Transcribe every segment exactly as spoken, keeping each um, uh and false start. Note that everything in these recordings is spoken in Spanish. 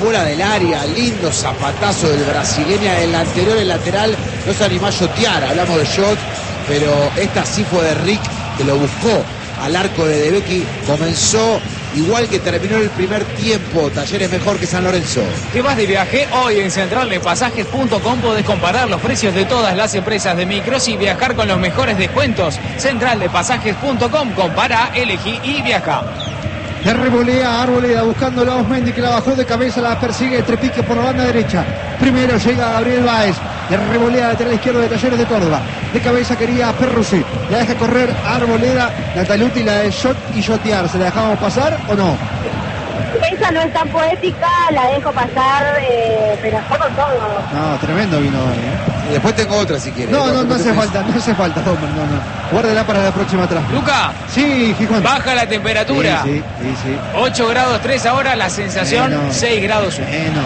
afuera del área, lindo zapatazo del brasileño. El anterior, el lateral, no se animó a shotear, hablamos de shot, pero esta sí fue de Rick, que lo buscó al arco de De Becchi. Comenzó igual que terminó el primer tiempo. Talleres mejor que San Lorenzo. ¿Te vas de viaje? Hoy en central de pasajes punto com podés comparar los precios de todas las empresas de micros y viajar con los mejores descuentos. central de pasajes punto com, compara, elegí y viaja. La revolea Arboleda buscando a Osmendi, que la bajó de cabeza, la persigue Trepique por la banda derecha. Primero llega Gabriel Báez. La revolea lateral izquierdo de Talleres de Córdoba. De cabeza quería Perruzzi. La deja correr Arboleda. Nataluti la de shot y shotear. ¿Se la dejamos pasar o no? Esa no es tan poética, la dejo pasar, eh, pero fue con todo. No, tremendo vino hoy, ¿eh? Y después tengo otra si quieres. No, no, no hace falta, no hace falta, hombre, no, no. Guárdela para la próxima atrás. Luca. Sí, Gijón. Baja la temperatura. Sí, sí, sí, sí. ocho grados tres ahora, la sensación menos, seis grados uno. Menos.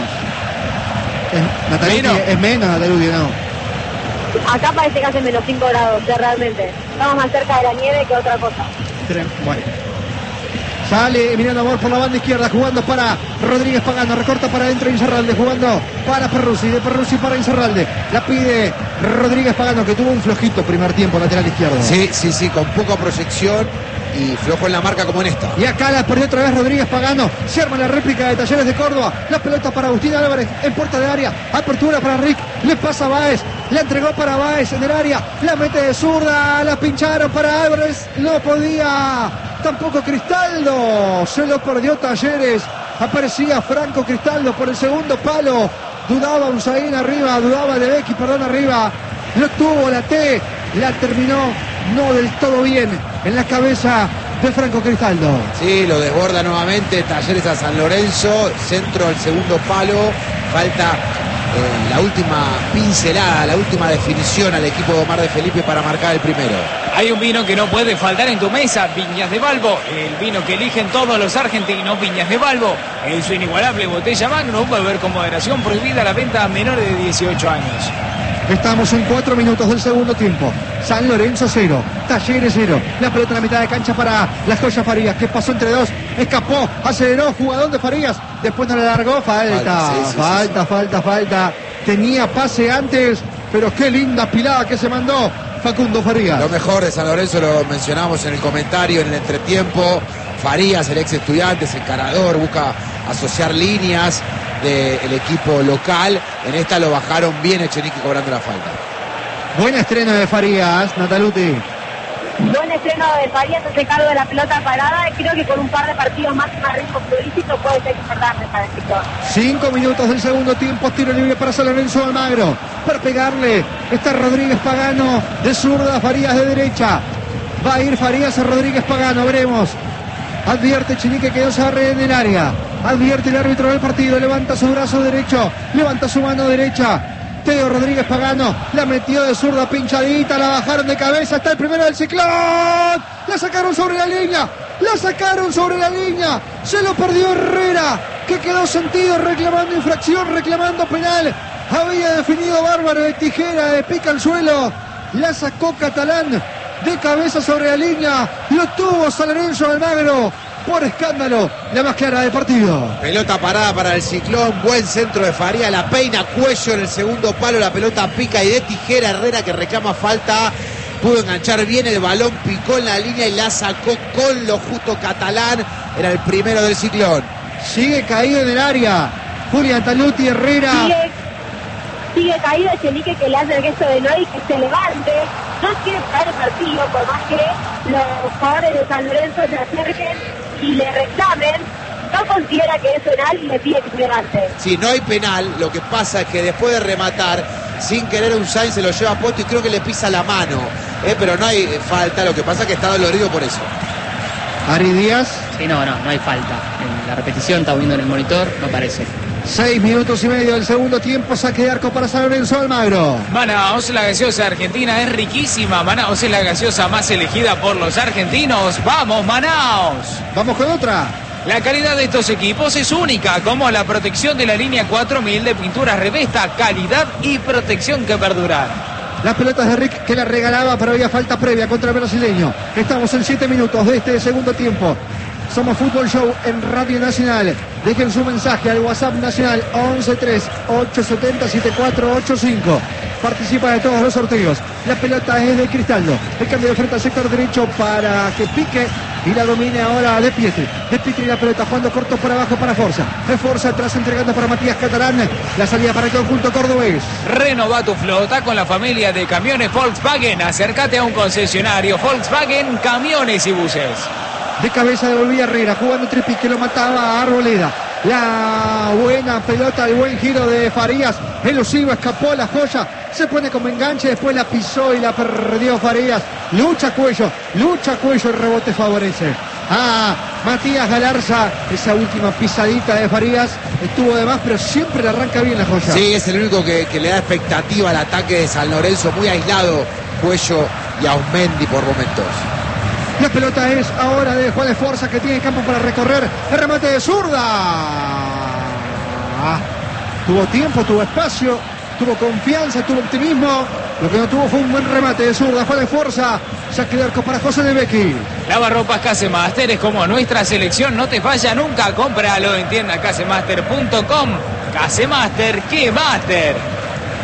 Es, Nataluti, ¿Menos? es menos, Nataluti, no. Acá parece que hace menos cinco grados, ya realmente. Estamos más cerca de la nieve que otra cosa. Bueno. Sale Emiliano Amor por la banda izquierda, jugando para Rodríguez Pagano, recorta para adentro Incerralde, jugando para Perruzzi, de Perruzzi para Incerralde, la pide Rodríguez Pagano, que tuvo un flojito primer tiempo lateral izquierdo. Sí, sí, sí, con poca proyección y flojo en la marca como en esta. Y acá la perdió otra vez Rodríguez Pagano, se arma la réplica de Talleres de Córdoba, la pelota para Agustín Álvarez en puerta de área, apertura para Rick, le pasa a Báez, la entregó para Báez en el área, la mete de zurda, la pincharon para Álvarez, no podía tampoco Cristaldo, se lo perdió Talleres, aparecía Franco Cristaldo por el segundo palo, dudaba Unzaín arriba, dudaba De Becchi, perdón, arriba, lo tuvo la T, la terminó no del todo bien en la cabeza de Franco Cristaldo. Sí, lo desborda nuevamente Talleres a San Lorenzo, centro al segundo palo, falta eh, la última pincelada, la última definición al equipo de Omar de Felipe para marcar el primero. Hay un vino que no puede faltar en tu mesa, Viñas de Balbo, el vino que eligen todos los argentinos, Viñas de Balbo, en su inigualable botella Magnum, beber con moderación, prohibida la venta a menores de dieciocho años. Estamos en cuatro minutos del segundo tiempo. San Lorenzo cero, Talleres cero. La pelota en la mitad de cancha para la joya Farías, que pasó entre dos, escapó, aceleró, jugadón de Farías, después no le largó, falta, falta, sí, sí, falta, sí, sí. falta, falta. Tenía pase antes, pero qué linda pilada que se mandó Facundo Farías. Lo mejor de San Lorenzo lo mencionamos en el comentario, en el entretiempo. Farías, el ex estudiante, encarador, busca asociar líneas del equipo local. En esta lo bajaron bien Echenique cobrando la falta. Buen estreno de Farías, Nataluti. Buen estreno de Farías, hace cargo de la pelota parada. Creo que con un par de partidos más y más ritmo futbolístico puede ser importante para el sector. Cinco minutos del segundo tiempo, tiro libre para San Lorenzo Almagro. Para pegarle está Rodríguez Pagano de zurda, Farías de derecha. Va a ir Farías a Rodríguez Pagano, veremos. Advierte Echenique que no se agarre en el área. Advierte el árbitro del partido, levanta su brazo derecho, levanta su mano derecha. Teo Rodríguez Pagano la metió de zurda pinchadita, la bajaron de cabeza, está el primero del Ciclón. La sacaron sobre la línea, la sacaron sobre la línea. Se lo perdió Herrera, que quedó sentido reclamando infracción, reclamando penal. Había definido bárbaro de tijera, de pica al suelo. La sacó Catalán de cabeza sobre la línea. Lo tuvo San Lorenzo Almagro. Por escándalo, la más clara del partido. Pelota parada para el Ciclón, buen centro de Faría, la peina Cuello en el segundo palo, la pelota pica y de tijera Herrera, que reclama falta, pudo enganchar bien el balón, picó en la línea y la sacó con lo justo Catalán, era el primero del Ciclón. Sigue caído en el área, Julián Taluti, Herrera. Sigue, sigue caído Echenique, que le hace el gesto de no y que se levante. No quiere caer el partido, por más que los jugadores de San Lorenzo se acerquen y le reclamen, no considera que es penal y le pide que se levante. Sí, no hay penal, lo que pasa es que después de rematar, sin querer un Sainz se lo lleva a Poto y creo que le pisa la mano, ¿eh? Pero no hay falta, lo que pasa es que está dolorido por eso. Ari Díaz. Sí, no, no, no hay falta. En la repetición, estamos viendo en el monitor, no parece. Seis minutos y medio del segundo tiempo, saque de arco para San Lorenzo Almagro. Manaos, la gaseosa argentina es riquísima. Manaos es la gaseosa más elegida por los argentinos. ¡Vamos, Manaos! Vamos con otra. La calidad de estos equipos es única, como la protección de la línea cuatro mil de pinturas Revesta. Calidad y protección que perdurar. Las pelotas de Rick, que la regalaba, pero había falta previa contra el brasileño. Estamos en siete minutos de este segundo tiempo. Somos Fútbol Show en Radio Nacional. Dejen su mensaje al WhatsApp nacional once tres ocho siete cero siete cuatro ocho cinco. Participa de todos los sorteos. La pelota es de Cristaldo. El cambio de frente al sector derecho para que pique y la domine ahora De Pietri. De Pietri la pelota jugando corto por abajo para Forza. De Forza atrás entregando para Matías Catalán. La salida para el conjunto cordobés. Renova tu flota con la familia de camiones Volkswagen. Acércate a un concesionario Volkswagen, camiones y buses. De cabeza devolvía Herrera, jugando Tripi que lo mataba a Arboleda. La buena pelota, el buen giro de Farías. Elusivo, escapó la joya. Se pone como enganche, después la pisó y la perdió Farías. Lucha Cuello, lucha Cuello, el rebote favorece. Ah, Matías Galarza, esa última pisadita de Farías estuvo de más, pero siempre le arranca bien la joya. Sí, es el único que, que le da expectativa al ataque de San Lorenzo, muy aislado Cuello y Ausmendi por momentos. La pelota es ahora de Juan de Forza, que tiene campo para recorrer. El remate de zurda. Ah, tuvo tiempo, tuvo espacio, tuvo confianza, tuvo optimismo. Lo que no tuvo fue un buen remate de zurda. Juan de Forza, saque de arco para José de Becchi. Lavarropas Casemaster es como nuestra selección, no te falla nunca. Cómpralo en tienda casemaster punto com. Casemaster, ¿qué master?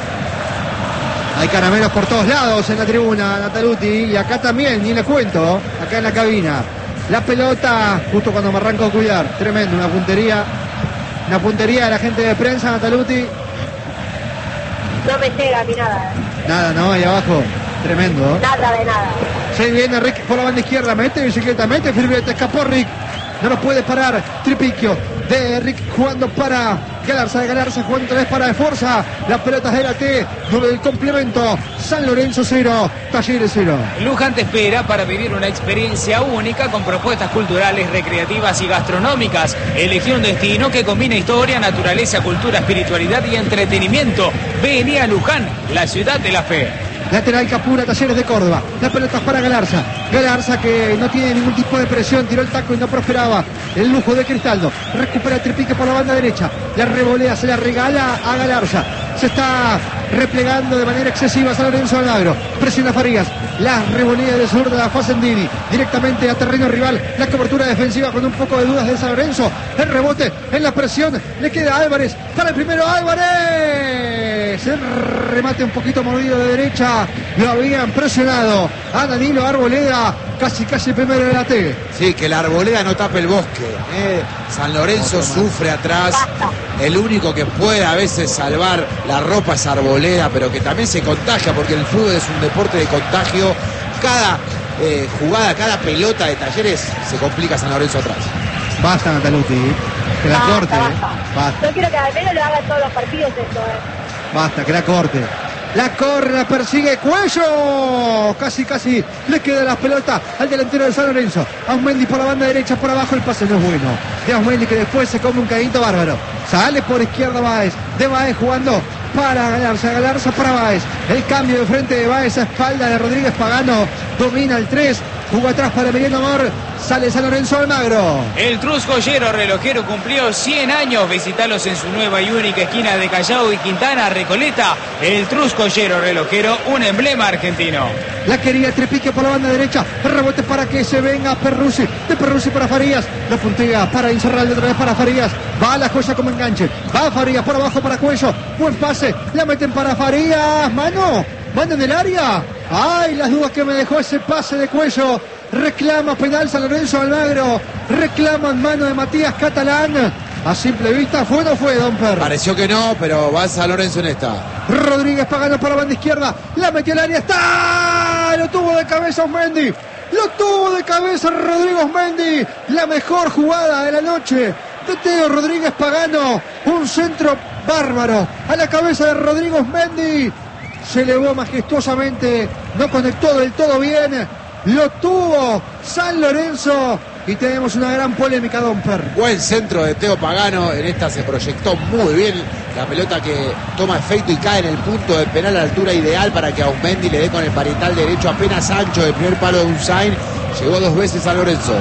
Hay caramelos por todos lados en la tribuna, Nataluti, y acá también, ni le cuento, acá en la cabina. La pelota, justo cuando me arranco a cuidar, tremendo, una puntería, una puntería de la gente de prensa, Nataluti. No me llega a mí nada. Nada, no, ahí abajo, tremendo. Nada de nada. Se viene Rick por la banda izquierda, mete bicicleta, mete firmete, escapó Rick. No nos puede parar Tripicchio de Rick jugando para Galarza, de Galarza jugando otra vez para De Forza. La pelota es de la T, del complemento. San Lorenzo cero, Talleres cero. Luján te espera para vivir una experiencia única con propuestas culturales, recreativas y gastronómicas. Elegí un destino que combina historia, naturaleza, cultura, espiritualidad y entretenimiento. Vení a Luján, la ciudad de la fe. Lateral Capura, Talleres de Córdoba. La pelota para Galarza. Galarza que no tiene ningún tipo de presión. Tiró el taco y no prosperaba. El lujo de Cristaldo. Recupera el Tripique por la banda derecha. La revolea, se la regala a Galarza. Se está replegando de manera excesiva San Lorenzo Almagro. Presiona Farías. La revolea de zurda de Facendini. Directamente a terreno rival. La cobertura defensiva con un poco de dudas de San Lorenzo. El rebote en la presión. Le queda a Álvarez. Para el primero Álvarez. El remate un poquito mordido de derecha. Lo habían presionado a Danilo Arboleda. Casi, casi primero de la T. Sí, que la Arboleda no tape el bosque. ¿eh? San Lorenzo sufre atrás. El único que puede a veces salvar la ropa es Arboleda, pero que también se contagia, porque el fútbol es un deporte de contagio. Cada eh, jugada, cada pelota de Talleres se complica San Lorenzo atrás. Basta, Nataluti. Que la Basta, corte. basta. Basta. Yo quiero que al menos lo hagan todos los partidos esto, eh. Basta, que la corte. La corre, la persigue Cuello. Casi, casi le queda la pelota al delantero de San Lorenzo. Ausmendi por la banda derecha, por abajo el pase no es bueno. De Ausmendi que después se come un caguito bárbaro. Sale por izquierda Báez. De Báez jugando para Galarza. Galarza para Báez. El cambio de frente de Báez a espalda de Rodríguez Pagano. Domina el tres. Jugó atrás para Emiliano Amor. Sale San Lorenzo Almagro. El Trus Joyero Relojero cumplió cien años. Visitalos en su nueva y única esquina de Callao y Quintana, Recoleta. El Trus Joyero Relojero, un emblema argentino. La quería Tripique por la banda derecha. El rebote para que se venga Perruzzi. De Perruzzi para Farías. La puntea para Incerralde otra vez para Farías. Va a la joya como enganche. Va a Farías por abajo para Cuello. Buen pase. La meten para Farías. Mano. Mano en el área. Ay, las dudas que me dejó ese pase de Cuello. Reclama penal San Lorenzo Almagro. Reclama en mano de Matías Catalán. A simple vista, ¿fue o no fue, Don Per? Pareció que no, pero va San Lorenzo en esta. Rodríguez Pagano para la banda izquierda. La metió al área. ¡Está! Lo tuvo de cabeza Ausmendi. Lo tuvo de cabeza Rodrigo Ausmendi. La mejor jugada de la noche de Teo Rodríguez Pagano. Un centro bárbaro a la cabeza de Rodrigo Ausmendi. Se elevó majestuosamente. No conectó del todo bien. Lo tuvo San Lorenzo. Y tenemos una gran polémica, Don Per. Buen centro de Teo Pagano. En esta se proyectó muy bien la pelota que toma efecto y cae en el punto de penal a la altura ideal para que Ausmendi le dé con el parietal derecho apenas ancho del primer palo de Unzain. Llegó dos veces San Lorenzo.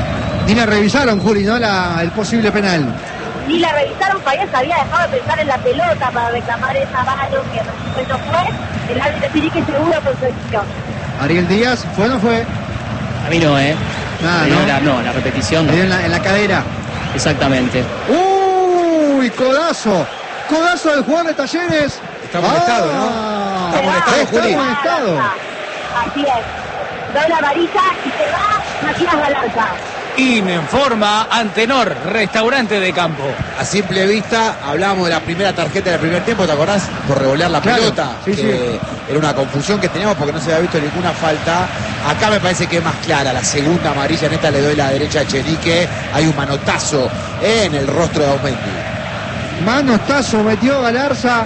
Ni la revisaron, Juli, ¿no? La, el posible penal. Ni la revisaron. Farías había dejado de pensar en la pelota para reclamar esa mano que no fue. El árbitro tiene que seguro por su decisión. Ariel Díaz, ¿fue o no fue? A mí no, ¿eh? Ah, Le dio ¿no? la, no, la repetición. Le dio en la, en la cadera. Exactamente. Uy, codazo. Codazo del jugador de Talleres. Está molestado, ¿no? Ah, Está molestado, está Juli. molestado. Así es. Da la varilla y se va Matías Galarza. Informa Antenor, restaurante de campo. A simple vista, hablábamos de la primera tarjeta del primer tiempo, ¿te acordás? Por revolear la Claro, pelota, sí, que sí. era una confusión que teníamos porque no se había visto ninguna falta. Acá me parece que es más clara, la segunda amarilla, en esta le doy la derecha a Echenique, hay un manotazo en el rostro de Aumendi. Manotazo metió Galarza.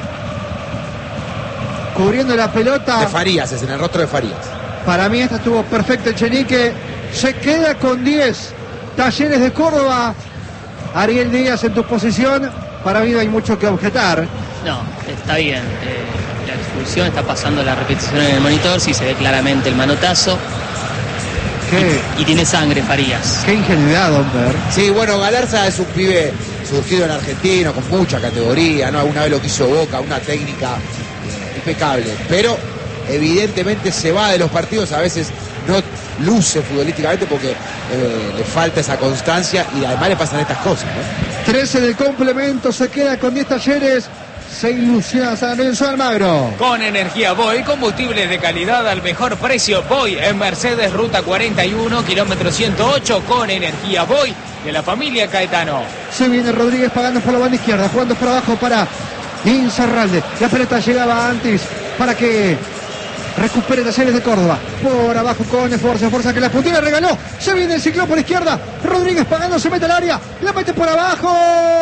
Cubriendo la pelota. De Farías, es en el rostro de Farías. Para mí esta estuvo perfecta Echenique. Se queda con diez. Talleres de Córdoba. Ariel Díaz en tu posición. Para mí no hay mucho que objetar. No, está bien. Eh, la expulsión está pasando la repetición en el monitor. Sí se ve claramente el manotazo. Qué, Y tiene sangre Farías. qué ingenuidad, Domber. Sí, bueno, Galarza es un pibe surgido en Argentina, con mucha categoría, ¿no? Alguna vez lo quiso Boca, una técnica eh, impecable. Pero evidentemente se va de los partidos, a veces no luce futbolísticamente porque eh, le falta esa constancia y además le pasan estas cosas, ¿no? trece del complemento. Se queda con diez Talleres. Se ilusiona San Lorenzo de Almagro. Con energía Boy, combustibles de calidad al mejor precio. Boy en Mercedes, ruta cuarenta y uno, kilómetro ciento ocho, con energía Boy de la familia Caetano. Se viene Rodríguez pagando por la banda izquierda, jugando por abajo para Insaurralde. La pelota llegaba antes para que recupere Talleres de Córdoba. Por abajo con fuerza, fuerza que la puntera regaló. Se viene el ciclón por izquierda. Rodríguez pagando, se mete al área. La mete por abajo.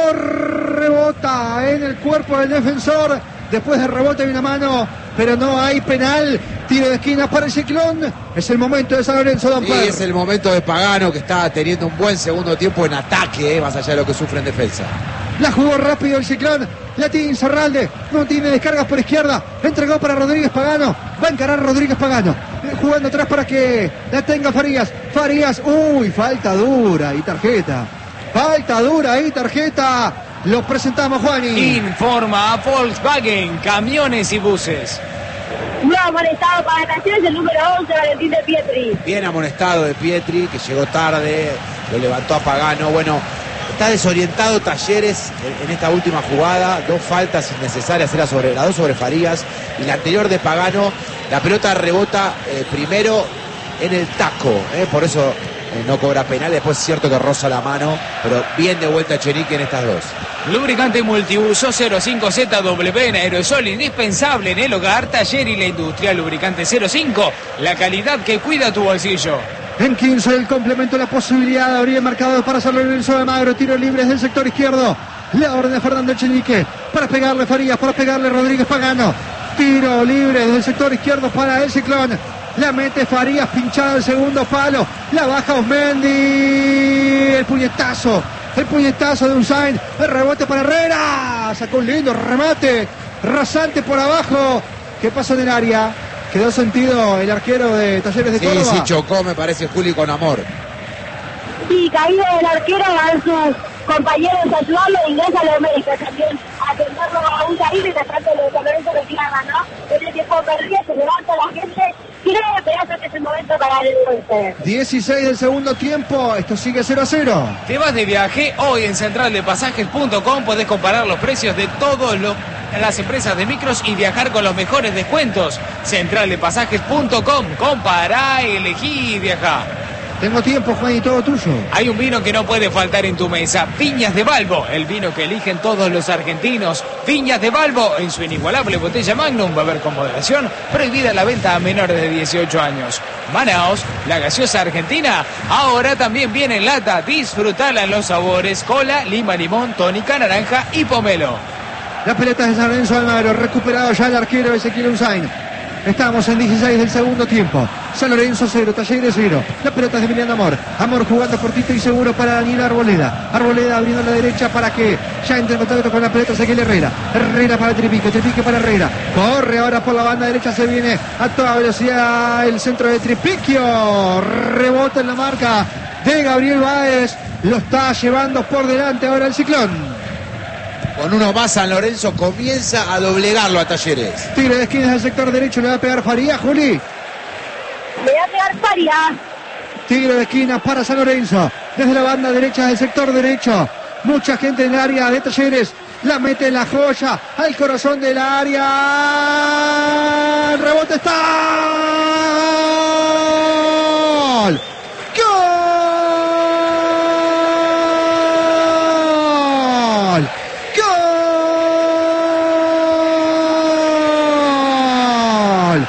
Rebota en el cuerpo del defensor. Después de rebote hay una mano, pero no hay penal. Tiro de esquina para el ciclón. Es el momento de San Lorenzo, Don Y Pedro. es el momento de Pagano, que está teniendo un buen segundo tiempo en ataque, eh, más allá de lo que sufre en defensa. La jugó rápido el ciclón. La tiene Insaurralde. No tiene descargas por izquierda. Entregó para Rodríguez Pagano. Va a encarar Rodríguez Pagano. Eh, Jugando atrás para que la tenga Farías. Farías. Uy, falta dura y tarjeta. Falta dura y tarjeta. Lo presentamos, Juani. Informa a Volkswagen, camiones y buses. Nuevo amonestado para Talleres el número once, Valentín de Pietri. Bien amonestado de Pietri, que llegó tarde, lo levantó a Pagano. Bueno, está desorientado Talleres en, en esta última jugada. Dos faltas innecesarias, era sobre las dos sobre Farías. Y la anterior de Pagano, la pelota rebota eh, primero en el taco. Eh, por eso eh, no cobra penal. Después es cierto que roza la mano. Pero bien de vuelta Echenique en estas dos. Lubricante multiuso cero cinco Z W en aerosol, indispensable en el hogar, taller y la industria. Lubricante cero cinco, la calidad que cuida tu bolsillo. En quince del complemento, la posibilidad de abrir el marcador para San Lorenzo de Almagro. Tiros libres del sector izquierdo. La orden de Fernando Echenique para pegarle Farías, para pegarle Rodríguez Pagano. Tiro libre desde el sector izquierdo para el ciclón. La mete Farías, pinchada al segundo palo. La baja Osmendi. El puñetazo. El puñetazo de Unzain. El rebote para Herrera. Sacó un lindo remate. Rasante por abajo. ¿Qué pasó en el área? Quedó sentido el arquero de Talleres de Sí, Córdoba. sí, chocó, me parece, Juli, con amor. Sí, caído del arquero, van sus compañeros a ayudarlo, ingresa a los médicos también a atenderlo a un caído y de tanto los San Lorenzo reclaman, ¿no? En el tiempo perdido se levanta la gente, cree pero que es el momento para el golpe. dieciséis del segundo tiempo. Esto sigue cero a cero. ¿Te vas de viaje? Hoy en central de pasajes punto com podés comparar los precios de todas las empresas de micros y viajar con los mejores descuentos. central de pasajes punto com, compará, elegí y viajá. Tengo tiempo, Juan, y todo tuyo. Hay un vino que no puede faltar en tu mesa, Viñas de Balbo, el vino que eligen todos los argentinos. Viñas de Balbo, en su inigualable botella Magnum, beber con moderación, prohibida la venta a menores de dieciocho años. Manaos, la gaseosa argentina, ahora también viene en lata, disfrutala en los sabores, cola, lima, limón, tónica, naranja y pomelo. La pelota de San Lorenzo de Almagro, recuperado ya el arquero Ezequiel Unzain. Estamos en dieciséis del segundo tiempo. San Lorenzo cero, Talleres cero. La pelota es de Emiliano Amor. Amor jugando cortito y seguro para Daniel Arboleda. Arboleda abriendo a la derecha para que ya entre en contacto con la pelota Ezequiel Herrera. Herrera para Tripique, Tripique para Herrera. Corre ahora por la banda derecha, se viene a toda velocidad el centro de Tripiquio. Rebota en la marca de Gabriel Báez. Lo está llevando por delante ahora el Ciclón. Con uno más, San Lorenzo comienza a doblegarlo a Talleres. Tiro de esquina del sector derecho, le va a pegar Farías, Juli. Le va a pegar Farías. Tiro de esquina para San Lorenzo. Desde la banda derecha del sector derecho. Mucha gente en el área de Talleres. La mete en la joya. Al corazón del área. El rebote está. ¡Gol! ¡Gol! ¡Gol!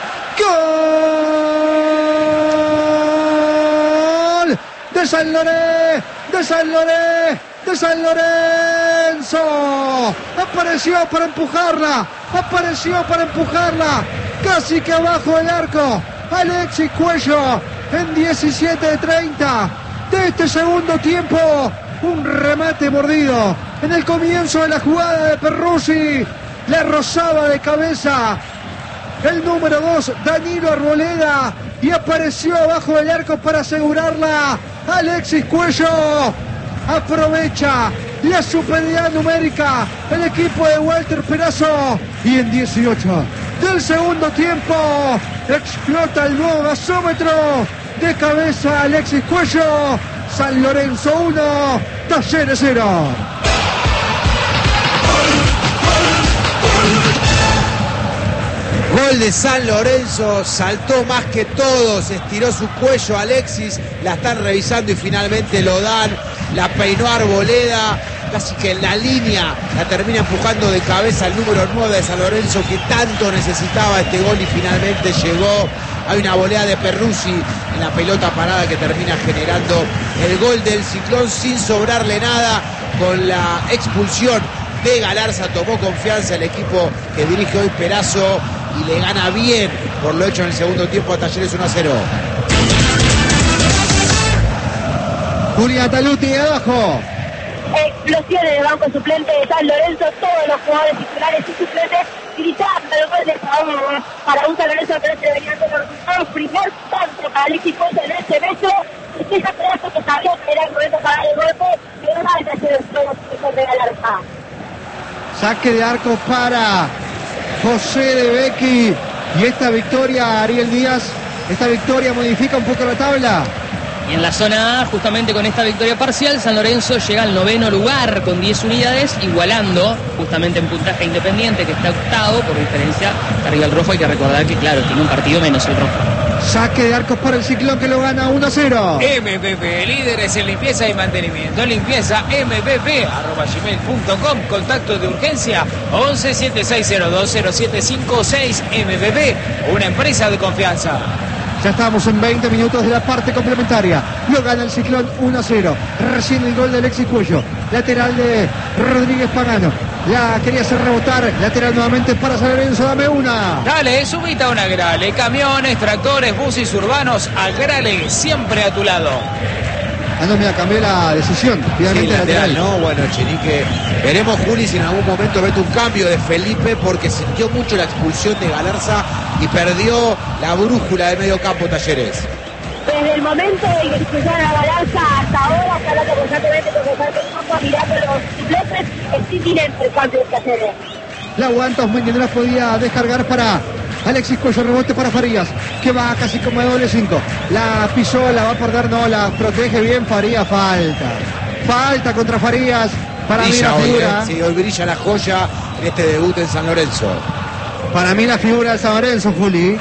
¡Gol! De San Lorenzo. De San Lorenzo. De San Lorenzo. Apareció para empujarla. Apareció para empujarla. Casi que abajo del arco. Alexis Cuello en diecisiete de treinta de este segundo tiempo. Un remate mordido en el comienzo de la jugada de Perruzzi. Le rozaba de cabeza el número dos, Danilo Arboleda. Y apareció abajo del arco para asegurarla. Alexis Cuello. Aprovecha la superioridad numérica el equipo de Walter Perazo. Y en dieciocho del segundo tiempo explota el nuevo gasómetro. De cabeza Alexis Cuello. San Lorenzo uno, Talleres cero. Gol de San Lorenzo, saltó más que todos, estiró su cuello Alexis, la están revisando y finalmente lo dan, la peinó Arboleda, casi que en la línea, la termina empujando de cabeza el número nueve de San Lorenzo que tanto necesitaba este gol y finalmente llegó. Hay una volea de Perruzzi en la pelota parada que termina generando el gol del Ciclón sin sobrarle nada. Con la expulsión de Galarza tomó confianza el equipo que dirige hoy Perazo y le gana bien por lo hecho en el segundo tiempo a Talleres uno a cero. Julia Taluti de abajo. Explosiones de banco suplente de San Lorenzo, todos los jugadores titulares y suplentes gritando el gol de favor para un San Lorenzo que no se venían con los resultados. Primer tanto para Alexis Cuello en ese beso. Ese pedazo que sabía que era el momento para el golpe, pero no hay que hacer el juego de Galarza. Saque de arco para José de Becchi. Y esta victoria, Ariel Díaz, esta victoria modifica un poco la tabla. Y en la zona A, justamente con esta victoria parcial, San Lorenzo llega al noveno lugar con diez unidades, igualando justamente en puntaje Independiente, que está octavo por diferencia arriba el rojo. Hay que recordar que, claro, tiene un partido menos el rojo. Saque de arcos para el Ciclón que lo gana uno a cero. M P P, líderes en limpieza y mantenimiento. Limpieza M P P, arroba gmail punto com. Contacto de urgencia once siete seis cero dos cero siete cinco seis. M P P, una empresa de confianza. Ya estamos en veinte minutos de la parte complementaria. Lo gana el Ciclón uno a cero. Recién el gol de Alexis Cuello. Lateral de Rodríguez Pagano. La quería hacer rebotar. Lateral nuevamente para San Lorenzo. Dame una. Dale, subite a una Grale. Camiones, tractores, buses urbanos. A Grale, siempre a tu lado. Ah, no, mira, cambié la decisión. Sí, lateral, ¿no? Bueno, Chenique, veremos, Juli, si en algún momento mete un cambio de Felipe porque sintió mucho la expulsión de Galarza y perdió la brújula de medio campo Talleres. Desde el momento de que expulsaron a Galarza hasta ahora, está hablando constantemente con el campo, mirando los suplentes, que sí tienen el cambio de Talleres. La aguanta Osmeña, no la podía descargar para Alexis Cuello, rebote para Farías, que va casi como de doble cinco. La pisó, la va a perder, no, la protege bien Farías, falta. Falta contra Farías, para brilla mí la figura. Hoy, ¿eh? Sí, hoy brilla la joya en este debut en San Lorenzo. Para mí la figura de San Lorenzo, Juli.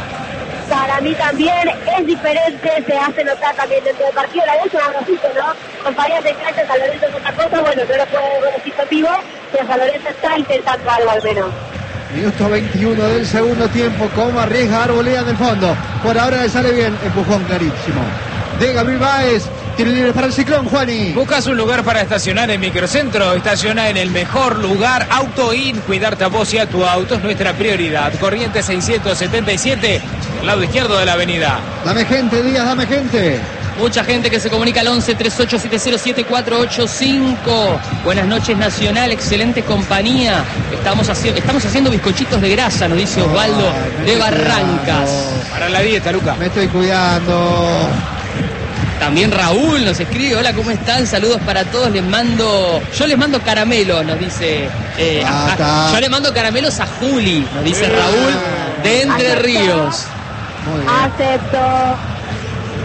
Para mí también es diferente, se hace notar también dentro del partido. La vez un ratito, ¿no? Con Farías en cancha, San Lorenzo es otra cosa, bueno, no lo puede ver el vivo, pero San Lorenzo está intentando algo al menos. Minuto veintiuno del segundo tiempo. Como arriesga Arboleda en el fondo. Por ahora le sale bien. Empujón clarísimo de Gabriel Báez. Tiene libre para el Ciclón, Juani. ¿Buscas un lugar para estacionar en Microcentro? Estaciona en el mejor lugar. AutoIn. Cuidarte a vos y a tu auto es nuestra prioridad. Corriente seiscientos setenta y siete, del lado izquierdo de la avenida. Dame gente, Díaz, dame gente. Mucha gente que se comunica al once treinta y ocho setenta siete cuatro ocho cinco. Buenas noches, Nacional, excelente compañía. Estamos, haci- estamos haciendo bizcochitos de grasa, nos dice Osvaldo Ay, de Barrancas. Cuidando. Para la dieta, Luca. Me estoy cuidando. También Raúl nos escribe, hola, ¿cómo están? Saludos para todos, les mando, yo les mando caramelos, nos dice, eh, a- a- yo le mando caramelos a Juli, nos dice Raúl de Entre Acepto. Ríos. Muy bien. Acepto.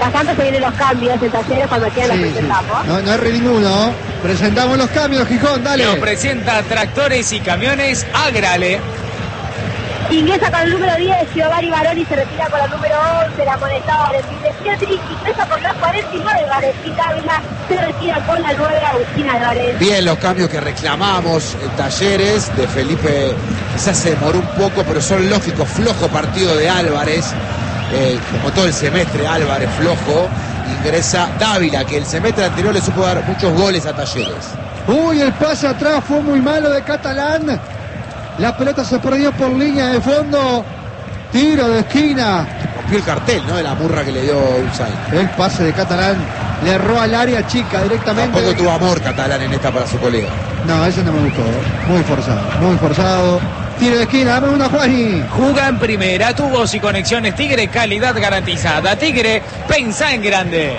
Mientras tanto se vienen los cambios en Talleres cuando quieran Sí, los sí. presentamos. No, no es ninguno. Presentamos los cambios, Gijón, dale. Lo presenta Tractores y Camiones Agrale. Ingresa con el número diez, Giovanni Baroni se retira con el número once, la amonestado Valentín de Pietri. Ingresa con la cuarenta y nueve, Valentín Dávila se retira con la nueve, Agustín Álvarez. Bien, los cambios que reclamamos en Talleres de Felipe quizás se demoró un poco, pero son lógicos. Flojo partido de Álvarez, eh, como todo el semestre Álvarez flojo. Ingresa Dávila, que el semestre anterior le supo dar muchos goles a Talleres. Uy, el pase atrás fue muy malo de Catalán. La pelota se perdió por línea de fondo. Tiro de esquina. Rompió el cartel, ¿no? De la burra que le dio Ulsain. El pase de Catalán le erró al área chica directamente. Tampoco tuvo amor Catalán en esta para su colega. No, ese no me gustó. Muy forzado, muy forzado. Tiro de esquina, dame una, Juani. Juga en primera, tubos y conexiones Tigre, calidad garantizada. Tigre, pensá en grande.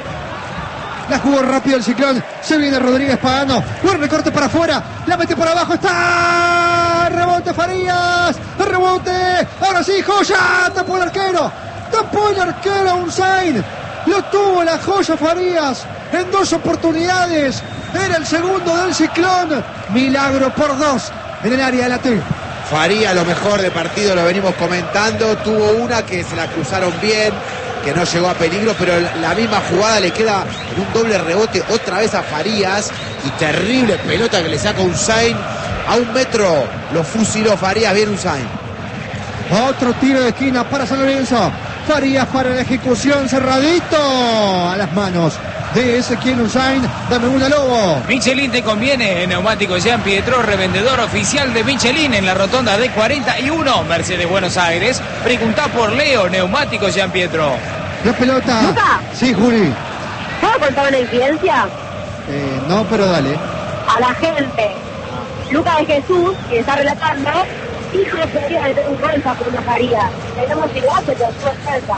La jugó rápido el Ciclón. Se viene Rodríguez Pagano. Buen recorte para afuera. La mete por abajo. Está. Rebote Farías. Rebote. Ahora sí, joya. Tapó el arquero. Tapó el arquero Ulsain. Lo tuvo la joya Farías en dos oportunidades. Era el segundo del Ciclón. Milagro por dos en el área de la T. Faría lo mejor de partido, lo venimos comentando. Tuvo una que se la cruzaron bien, que no llegó a peligro, pero la misma jugada le queda en un doble rebote otra vez a Farías. Y terrible pelota que le saca Ulsain. A un metro lo fusiló Farías, bien Ulsain. Otro tiro de esquina para San Lorenzo. Farías para la ejecución, cerradito a las manos de Ezequiel Ulsain. Dame una, Lobo. Michelin te conviene. Neumáticos Jean Pietro, revendedor oficial de Michelin en la rotonda de cuarenta y uno, Mercedes Buenos Aires. Preguntá por Leo, Neumáticos Jean Pietro. La pelota. ¿Luca? Sí, Juli. ¿Puedo contar una incidencia? Eh, no, pero dale. A la gente. Lucas de Jesús, que está relatando, hijo de podría meter un gol por una Farías. Tenemos igual, pero su cerca.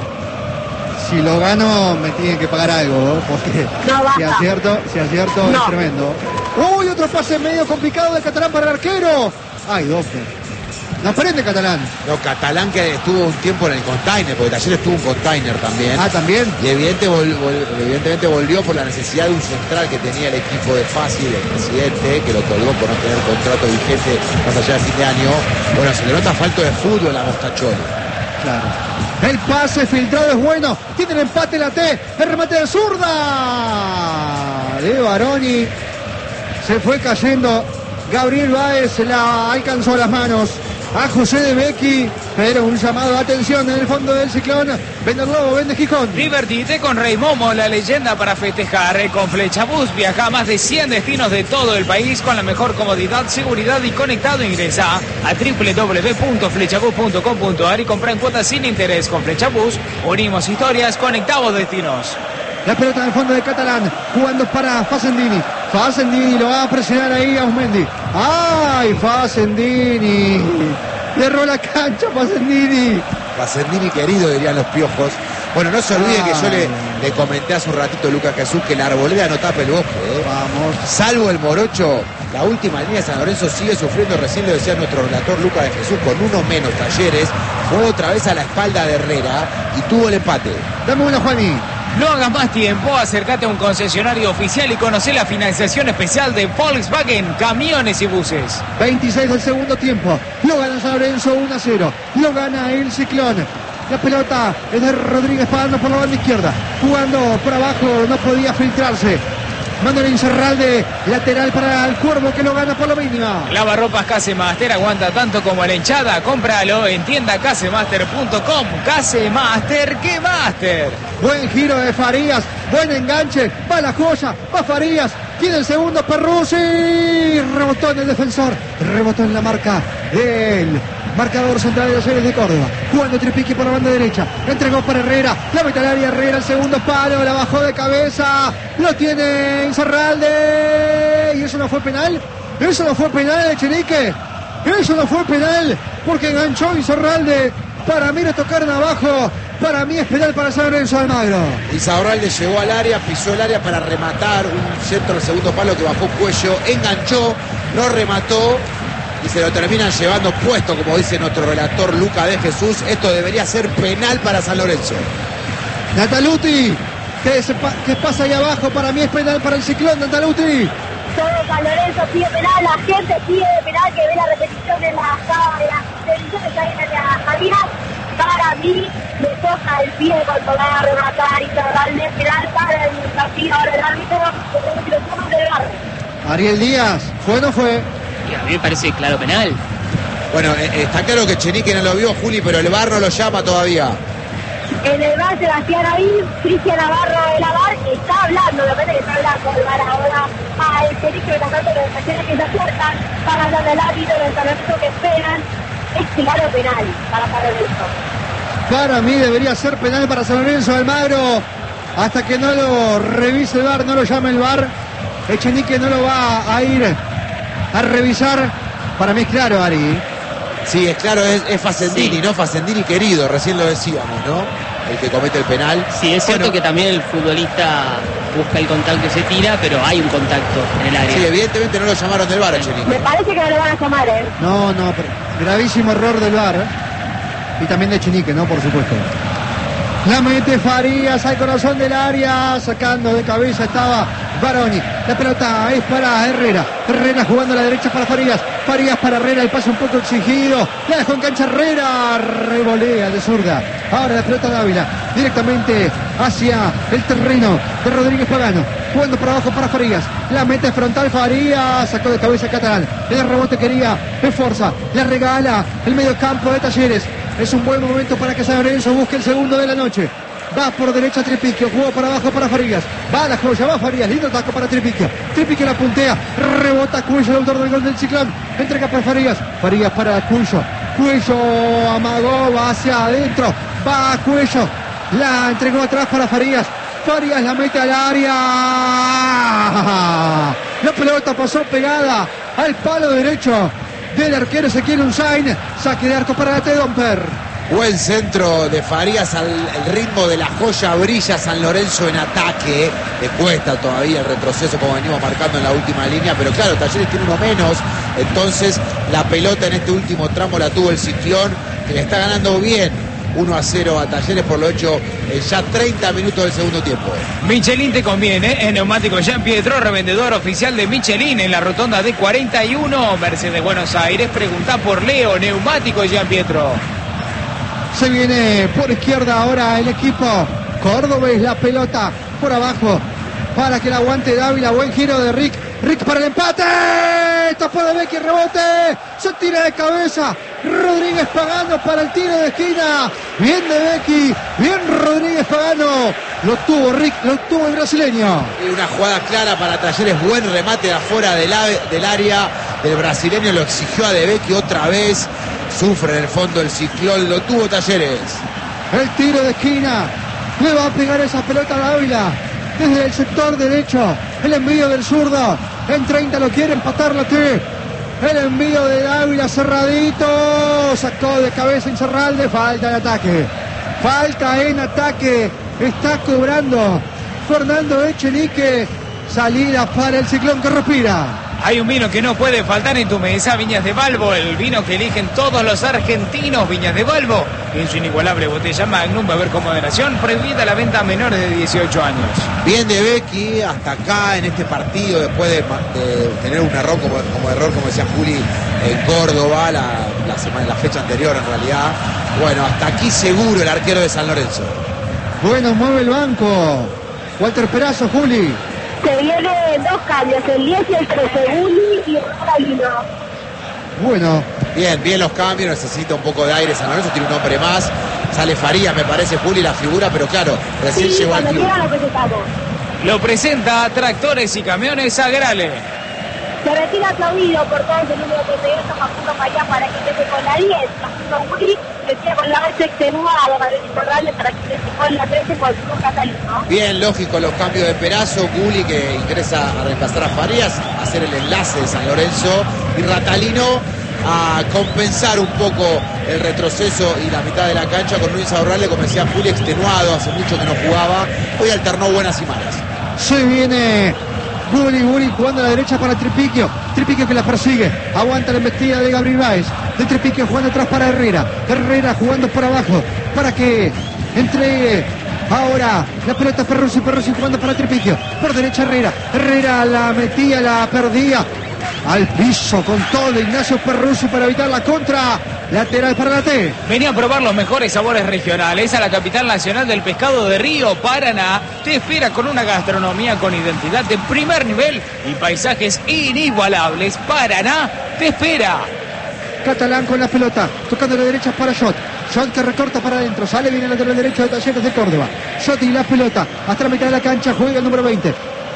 Si lo gano, me tienen que pagar algo, ¿no? Porque No, basta. si acierto, si acierto No. es tremendo. Uy, otro pase medio complicado de Catalán para el arquero. Ay, doble. No prende Catalán. No, Catalán que estuvo un tiempo en el container, porque Talleres tuvo un container también. Ah, también. Y evidente vol- vol- evidentemente volvió por la necesidad de un central que tenía el equipo de Fácil, el presidente, que lo colgó por no tener contrato vigente más allá de fin de año. Bueno, se le nota falta de fútbol a Mostacholi. Claro. El pase filtrado es bueno. Tiene el empate la T. El remate de zurda de Baroni. Se fue cayendo. Gabriel Báez la alcanzó a las manos a José de Becchi, pero un llamado de atención en el fondo del Ciclón. Vende el Lobo, vende Gijón. Divertite con Rey Momo, la leyenda para festejar. Con Flechabús viaja a más de cien destinos de todo el país con la mejor comodidad, seguridad y conectado. Ingresa a doble u doble u doble u punto flechabús punto com punto a r y compra en cuotas sin interés. Con Flechabús unimos historias, conectamos destinos. La pelota en el fondo de Catalán, jugando para Facendini. Facendini lo va a presionar ahí a Usmendi. ¡Ay, Facendini! Le erró la cancha Facendini. Facendini querido, dirían los piojos. Bueno, no se olviden que yo le, le comenté hace un ratito a Lucas Jesús que la arboleda no tapa el bosque. ¿eh? Vamos. Salvo el Morocho, la última línea de San Lorenzo sigue sufriendo, recién lo decía nuestro relator Lucas de Jesús, con uno menos Talleres. Fue otra vez a la espalda de Herrera y tuvo el empate. Dame una, Juani. No hagas más tiempo, acércate a un concesionario oficial y conoce la financiación especial de Volkswagen, camiones y buses. veintiséis del segundo tiempo. Lo gana San Lorenzo uno a cero. Lo gana el Ciclón. La pelota es de Rodríguez Pagano por la banda izquierda. Jugando por abajo, no podía filtrarse. Manuel Incerralde, lateral para el Cuervo que lo gana por la mínima. Lavarropas Casemaster aguanta tanto como la hinchada. Cómpralo en tienda casemaster punto com. Casemaster, ¿qué Master? Buen giro de Farías, buen enganche, va la joya, va Farías, tiene el segundo Perruzzi, rebotó en el defensor, rebotó en la marca del marcador central de Talleres de Córdoba, jugando tripique por la banda derecha, entregó para Herrera, la mete al área Herrera, el segundo palo, la bajó de cabeza, lo tiene Incerralde, y eso no fue penal, eso no fue penal de Chenique, eso no fue penal, porque enganchó Incerralde. Para mí le tocaron abajo. Para mí es penal para San Lorenzo de Almagro. Insaurralde llegó al área, pisó el área para rematar un centro al segundo palo que bajó Cuello, enganchó, no remató y se lo terminan llevando puesto, como dice nuestro relator Luca de Jesús. Esto debería ser penal para San Lorenzo. Nataluti, que, se pa que pasa ahí abajo, para mí es penal para el Ciclón, Nataluti. Todo San Lorenzo pide penal, la gente pide penal, que ve la repetición de la de la televisión que está ahí en la salida. Para mí le toca el pie cuando va a rematar y darle penal para el partido. Ahora el árbitro que lo toma del barrio. Ariel Díaz, ¿fue o no fue? Y a mí me parece claro penal. Bueno, eh, está claro que Chenique no lo vio, Juli, pero el V A R no lo llama todavía. En el bar Sebastián ahí, Cristian Navarro de la bar está hablando, lo que está hablando el bar ahora a el Chenique de tanto de las acciones que se acercan para hablar del árbitro, del talento que esperan. Es claro penal para San Lorenzo. Para mí debería ser penal para San Lorenzo de Almagro. Hasta que no lo revise el V A R, no lo llame el V A R. Echenique no lo va a ir a revisar. Para mí es claro, Ari. Sí, es claro, es, es Facendini, Sí. ¿no? Facendini querido, recién lo decíamos, ¿no? El que comete el penal. Sí, es cierto Bueno, que también el futbolista busca el contacto y se tira, pero hay un contacto en el área. Sí, evidentemente no lo llamaron del V A R a Chenique. Me parece que no lo van a llamar, ¿eh? No, no, pero gravísimo error del V A R. ¿eh? Y también de Echenique, ¿no? Por supuesto. La mete Farías al corazón del área, sacando de cabeza estaba Baroni. La pelota es para Herrera. Herrera jugando a la derecha para Farías. Farías para Herrera, el pase un poco exigido. La dejó en cancha Herrera, revolea de zurda. Ahora la pelota de Ávila, directamente hacia el terreno de Rodríguez Pagano. Jugando por abajo para Farías. La mete frontal Farías, sacó de cabeza Catalán. El rebote quería Esforza. La regala el medio campo de Talleres. Es un buen momento para que San Lorenzo busque el segundo de la noche. Va por derecha Tripiquio, jugó para abajo para Farías. Va la joya, va Farías, lindo taco para Tripiquio. Tripiquio la puntea, rebota Cuello, el autor del gol del Ciclón. Entrega para Farías, Farías para Cuello. Cuello amagó, va hacia adentro, va a Cuello. La entregó atrás para Farías. Farías la mete al área. La pelota pasó pegada al palo derecho del arquero Ezequiel Unzain. Saque de arco para la T-Domper. Buen centro de Farías al el ritmo de la joya, brilla San Lorenzo en ataque. Le cuesta todavía el retroceso como venimos marcando en la última línea, pero claro, Talleres tiene uno menos. Entonces la pelota en este último tramo la tuvo el Ciclón, que le está ganando bien uno a cero a Talleres por lo hecho en ya treinta minutos del segundo tiempo. Michelin te conviene, en Neumático Jean Pietro, revendedor oficial de Michelin en la rotonda de cuarenta y uno, Mercedes Buenos Aires. Pregunta por Leo, Neumático Jean Pietro. Se viene por izquierda ahora el equipo cordobés, la pelota por abajo para que la aguante Dávila. Buen giro de Rick. Rick para el empate. Tapó de Becky, rebote. Se tira de cabeza. Rodríguez Pagano para el tiro de esquina. Bien de Becky. Bien Rodríguez Pagano. Lo tuvo Rick, lo tuvo el brasileño. Y una jugada clara para Talleres, buen remate de afuera del, del área del brasileño, lo exigió a De Becky otra vez. Sufre en el fondo el Ciclón, lo tuvo Talleres. El tiro de esquina. Le va a pegar esa pelota a Dávila. Desde el sector derecho. El envío del zurdo. En treinta lo quiere empatar la T. El envío de Dávila cerradito. Sacó de cabeza Incerralde. Falta en ataque. Falta en ataque. Está cobrando Fernando Echenique. Salida para el Ciclón que respira. Hay un vino que no puede faltar en tu mesa, Viñas de Balbo, el vino que eligen todos los argentinos. Viñas de Balbo, en su inigualable botella Magnum, va a haber con moderación, prohibida la venta a menores de dieciocho años. Bien de Becky hasta acá en este partido, después de, de tener un error como, como error, como decía Juli, en Córdoba, la, la, semana, la fecha anterior en realidad. Bueno, hasta aquí seguro el arquero de San Lorenzo. Bueno, mueve el banco. Walter Perazo, Juli. Se vienen dos cambios, el diez y el trece, Gulli y Rodalino. Bueno. Bien, bien los cambios, necesita un poco de aire San Lorenzo, tiene un hombre más. Sale Farías, me parece, Juli, la figura, pero claro, recién Sí, llegó al cuando club. quiera lo presentamos. Lo presenta Tractores y Camiones Agrale. Se retira aplaudido por todos el número treinta y ocho, Facundo Payán, para que esté con la diez. Facundo Gulli se tira con la base extenuada para el para que esté con la trece con su Catalino. Bien, lógico los cambios de Perazo, Gulli que ingresa a reemplazar a Farías, a hacer el enlace de San Lorenzo, y Ratalino a compensar un poco el retroceso y la mitad de la cancha con Luis Aurrale, como decía Juli, extenuado, hace mucho que no jugaba, hoy alternó buenas y malas. Se viene Gulli, Gulli jugando a la derecha para Tripiquio. Tripiquio que la persigue. Aguanta la embestida de Gabriel Báez. De Tripiquio jugando atrás para Herrera. Herrera jugando por abajo para que entregue Ahora la pelota Perruzzi, Perruzzi jugando para Tripicio. Por derecha Herrera. Herrera la metía, la perdía. Al piso con todo Ignacio Perruzzi para evitar la contra. Lateral para la T. Venía a probar los mejores sabores regionales a la capital nacional del pescado de Río, Paraná. Te espera con una gastronomía con identidad de primer nivel y paisajes inigualables. Paraná te espera. Catalán con la pelota, tocando la derecha para Shot. Shot que recorta para adentro, sale bien el lateral derecho de Talleres de Córdoba. Shot y la pelota, hasta la mitad de la cancha, juega el número veinte.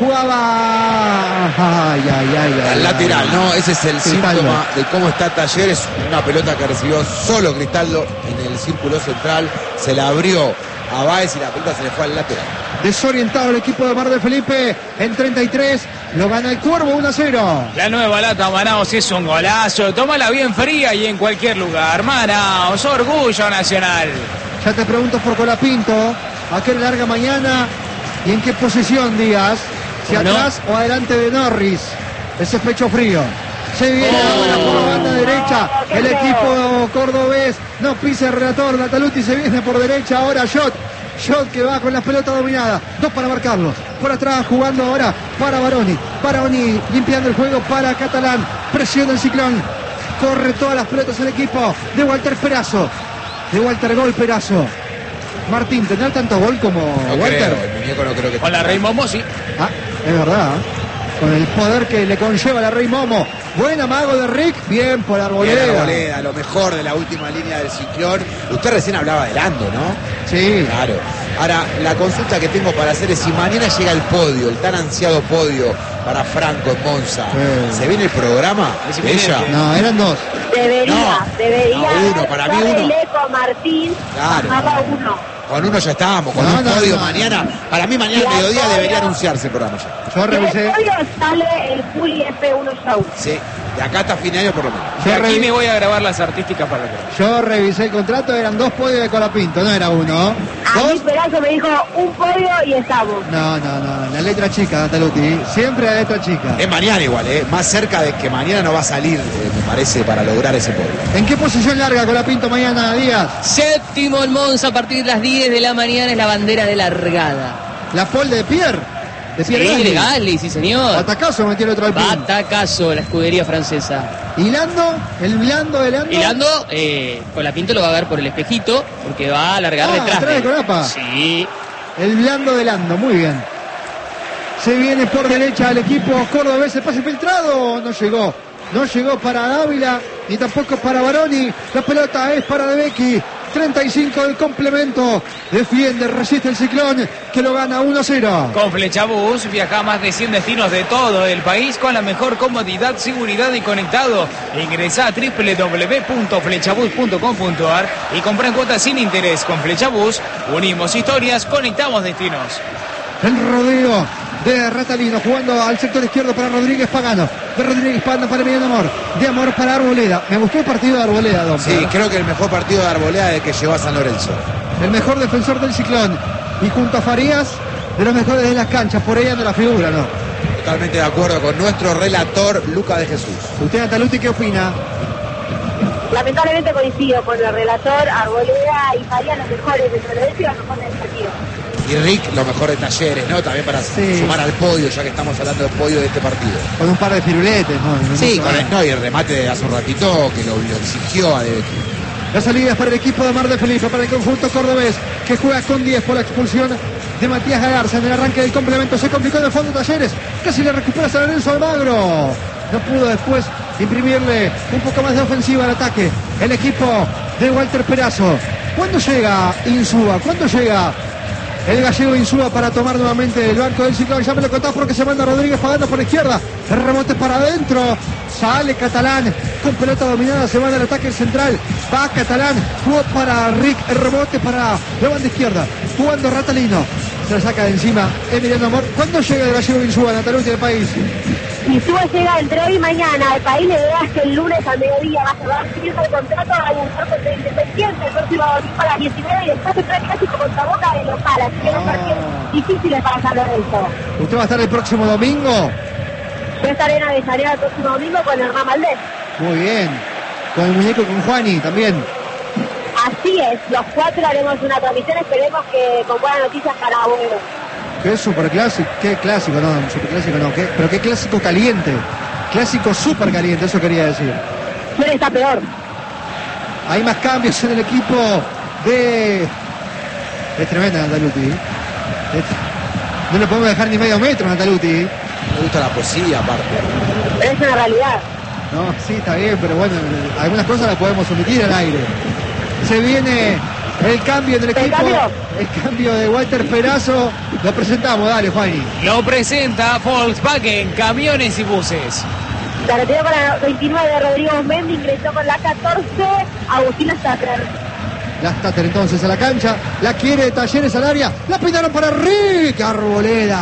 Jugaba... Ay, ay, ay, ay. Al ay, lateral, ay. ¿no? Ese es el Cristaldo. síntoma de cómo está Talleres. Una pelota que recibió solo Cristaldo en el círculo central. Se la abrió a Báez y la pelota se le fue al lateral. Desorientado el equipo de Mar del Felipe en treinta y tres. Lo gana el Cuervo uno a cero. La nueva lata Manaos es un golazo. Tómala bien fría y en cualquier lugar. Manaos, orgullo nacional. Ya te pregunto por Colapinto. ¿A qué larga mañana? ¿Y en qué posición, Díaz? Si ¿Cómo no? atrás o adelante de Norris. Ese pecho frío. Se viene Oh. ahora por la banda derecha. Oh, qué El feo. equipo cordobés. No pisa el relator. Nataluti se viene por derecha. Ahora Shot. Shot que va con la pelota dominada. Dos para marcarlo. Por atrás jugando ahora para Baroni. Baroni limpiando el juego para Catalán. Presiona el Ciclón. Corre todas las pelotas el equipo de Walter Perazo. De Walter Gol Perazo. Martín, ¿tendrá tanto gol como No Walter? creo, el muñeco no creo que Con la tenga. Rey Momo, sí. Ah, es verdad. ¿eh? Con el poder que le conlleva la Rey Momo. Buen amago de Rick. Bien por Bien, Arboleda. Arboleda, lo mejor de la última línea del Ciclón. Usted recién hablaba de Lando, ¿no? Sí. Claro. Ahora, la consulta que tengo para hacer es si mañana llega el podio, el tan ansiado podio para Franco en Monza. Sí. ¿Se viene el programa Ese de viene ella? el- No, eran dos. Debería, No, debería. no, uno, para mí uno. Eco Martín, Claro. bajaba uno. Con uno ya estábamos, con No, un no, podio no. mañana. Para mí mañana Y al al mediodía podio- debería anunciarse el programa ya. Yo Y revisé. el podio sale el Juli F uno Show. Sí, de acá hasta fin de año por lo menos. De Yo, aquí revi- me voy a grabar las artísticas para el programa. yo revisé el contrato, eran dos podios de Colapinto, no era uno. A mí ¿Dos? Perazo me dijo un podio y estamos. No, no, no, la letra chica, Nataluti. Siempre la letra chica. Es mañana igual, ¿eh? Más cerca de que mañana no va a salir, eh, me parece, para lograr ese podio. ¿En qué posición larga Colapinto mañana, Díaz? Séptimo en Monza a partir de las diez de la mañana es la bandera de largada. La pole de Pierre. De Sí, Pierre de Gasly. Gasly, sí señor. Atacazo metió el otro al pin. Batacazo, la escudería francesa. ¿Y Lando? ¿El Lando de Lando? Y Lando, eh, Colapinto lo va a ver por el espejito porque va a alargar Ah, detrás atrás de él. Colapa. Sí. El blando de Lando, muy bien. Se viene por derecha el equipo cordobés, el pase filtrado, no llegó. No llegó para Dávila, ni tampoco para Baroni. La pelota es para De Becchi. treinta y cinco del complemento. Defiende, resiste el Ciclón, que lo gana uno a cero. Con Flechabús viaja a más de cien destinos de todo el país con la mejor comodidad, seguridad y conectado. Ingresa a doble u doble u doble u punto flechabús punto com punto a r y compra en cuotas sin interés. Con Flechabús unimos historias, conectamos destinos. El rodeo de Ratalino jugando al sector izquierdo para Rodríguez Pagano. De Rodríguez Pagano para Emiliano Amor. De Amor para Arboleda. Me gustó el partido de Arboleda, don Sí, Pedro. creo que el mejor partido de Arboleda es el que llevó a San Lorenzo. El mejor defensor del Ciclón. Y junto a Farías, de los mejores de las canchas. Por ahí anda la figura, ¿no? Totalmente de acuerdo con nuestro relator, Luca de Jesús. Usted, Nataluti, ¿qué opina? Lamentablemente coincido con el relator, Arboleda y Faría los mejores de San Lorenzo y los mejores del partido. Y Rick, lo mejor de Talleres, ¿no? También para Sí. sumar al podio, ya que estamos hablando del podio de este partido. Con un par de firuletes, ¿no? No Sí, mucho con más. el, no, y el remate de hace un ratito que lo, lo exigió a De Becchi. La salida es para el equipo de Mar de Felipe, para el conjunto cordobés, que juega con diez por la expulsión de Matías Galarza. En el arranque del complemento se complicó en el fondo Talleres, casi le recupera San Lorenzo Almagro. No pudo después imprimirle un poco más de ofensiva al ataque el equipo de Walter Perazo. ¿Cuándo llega Insúa? ¿Cuándo llega el gallego Insúa para tomar nuevamente el banco del Ciclón? Ya me lo contás porque se manda Rodríguez pagando por la izquierda. El rebote para adentro. Sale Catalán con pelota dominada. Se va del ataque central. Va Catalán. Jugó para Rick. El rebote para la banda izquierda. Jugando Ratalino. Se la saca de encima Emiliano Amor. ¿Cuándo llega el gallego Insúa, Nataluti, del país? Insúa llega entre hoy y mañana. El país le verás que el lunes al mediodía va a cerrar firma el contrato a un contra Independiente el próximo domingo a las diecinueve y después entra el clásico contra Boca de local. Así que Ah. son partidos difíciles para San Lorenzo. ¿Usted va a estar el próximo domingo? Yo estaré en Avellaneda el próximo domingo con el Ramaldés. Muy bien. Con el muñeco, con Juani también. Así es, los cuatro haremos una transmisión, esperemos que con buenas noticias para Agüero. Qué super clásico, qué clásico, no, super clásico no, qué, pero qué clásico caliente, clásico super caliente, eso quería decir. ¿Quién está peor? Hay más cambios en el equipo de... Es tremenda Nataluti. Es... No le podemos dejar ni medio metro a Nataluti. Me gusta la poesía aparte. Pero es una realidad. No, sí, está bien, pero bueno, algunas cosas las podemos omitir al aire. Se viene el cambio en el equipo. ¿El cambio? El cambio de Walter Perazo. Lo presentamos, dale, Juani. Lo presenta Volkswagen, camiones y buses. Se retiró con la veintinueve Rodrigo Mendy, ingresó con la catorce Agustín Statter. La Statter entonces a la cancha, la quiere Talleres al área, la pitaron para Rick, Arboleda.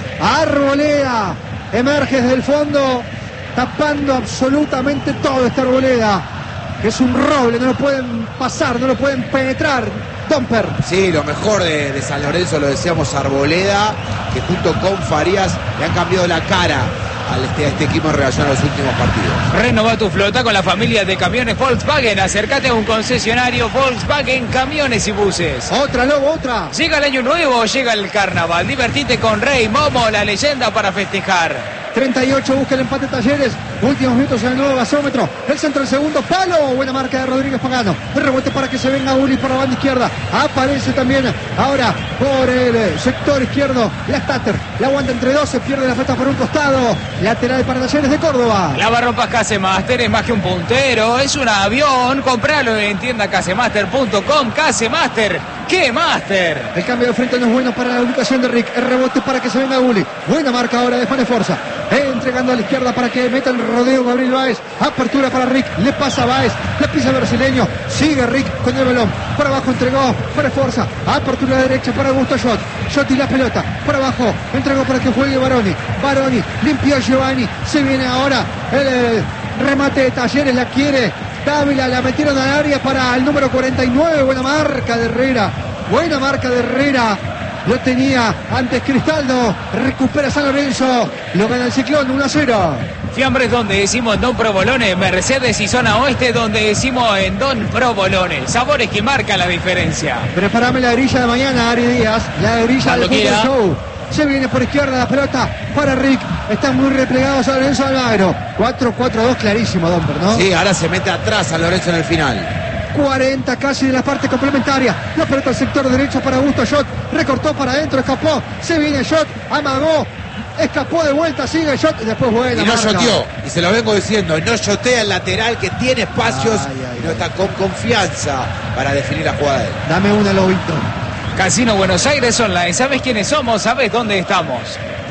Arboleda emerge desde el fondo, tapando absolutamente todo esta Arboleda, que es un roble, no lo pueden pasar, no lo pueden penetrar. Domper. Sí, lo mejor de, de San Lorenzo, lo decíamos, Arboleda, que junto con Farías le han cambiado la cara a este, a este equipo en relación a los últimos partidos. Renova tu flota con la familia de camiones Volkswagen. Acércate a un concesionario Volkswagen, camiones y buses. Otra, Lobo, otra. Llega el año nuevo, llega el carnaval. Divertite con Rey Momo, la leyenda para festejar. treinta y ocho busca el empate Talleres. Últimos minutos en el nuevo gasómetro. El centro del segundo palo. Buena marca de Rodríguez Pagano. El rebote para que se venga Uli por la banda izquierda. Aparece también ahora por el sector izquierdo la Statter. La aguanta entre dos. Se pierde la pelota por un costado. Lateral para Talleres de Córdoba. La Barrompas Casemaster es más que un puntero. Es un avión. Compralo en tienda casemaster punto com. Casemaster. ¡Qué Master! El cambio de frente no es bueno para la ubicación de Rick. El rebote para que se venga Uli. Buena marca ahora de Fane Forza. Entregando a la izquierda para que meta el rodeo Gabriel Báez. Apertura para Rick. Le pasa a Báez. Le pisa el brasileño. Sigue Rick con el balón. Por abajo entregó Fane Forza. Apertura derecha para Augusto Schott. Schott y la pelota. Por abajo entregó para que juegue Baroni. Baroni. Limpió Giovanni. Se viene ahora el, el remate de Talleres. La quiere Dávila, la metieron al área para el número cuarenta y nueve. Buena marca de Herrera. Buena marca de Herrera. Lo tenía antes Cristaldo. Recupera San Lorenzo. Lo gana el Ciclón uno a cero. Fiambres donde decimos en Don Provolone. Mercedes y zona oeste donde decimos en Don Provolone. Sabores que marcan la diferencia. Prepárame la grilla de mañana, Ari Díaz. La grilla del Fútbol Show. Se viene por izquierda la pelota para Rick. Está muy replegado San Lorenzo Almagro. cuatro cuatro dos clarísimo, Domper, ¿no? Sí, ahora se mete atrás San Lorenzo en el final. cuarenta casi de la parte complementaria. La pelota al sector derecho para Augusto Schott. Recortó para adentro, escapó. Se viene Schott, amagó. Escapó de vuelta, sigue Schott y después buena Y no marca. shoteó, y se lo vengo diciendo, no shotea el lateral que tiene espacios Ay, ay, y no ay. está con confianza para definir la jugada de él. Dame una, Lobito. Casino Buenos Aires Online. ¿Sabes quiénes somos? ¿Sabes dónde estamos?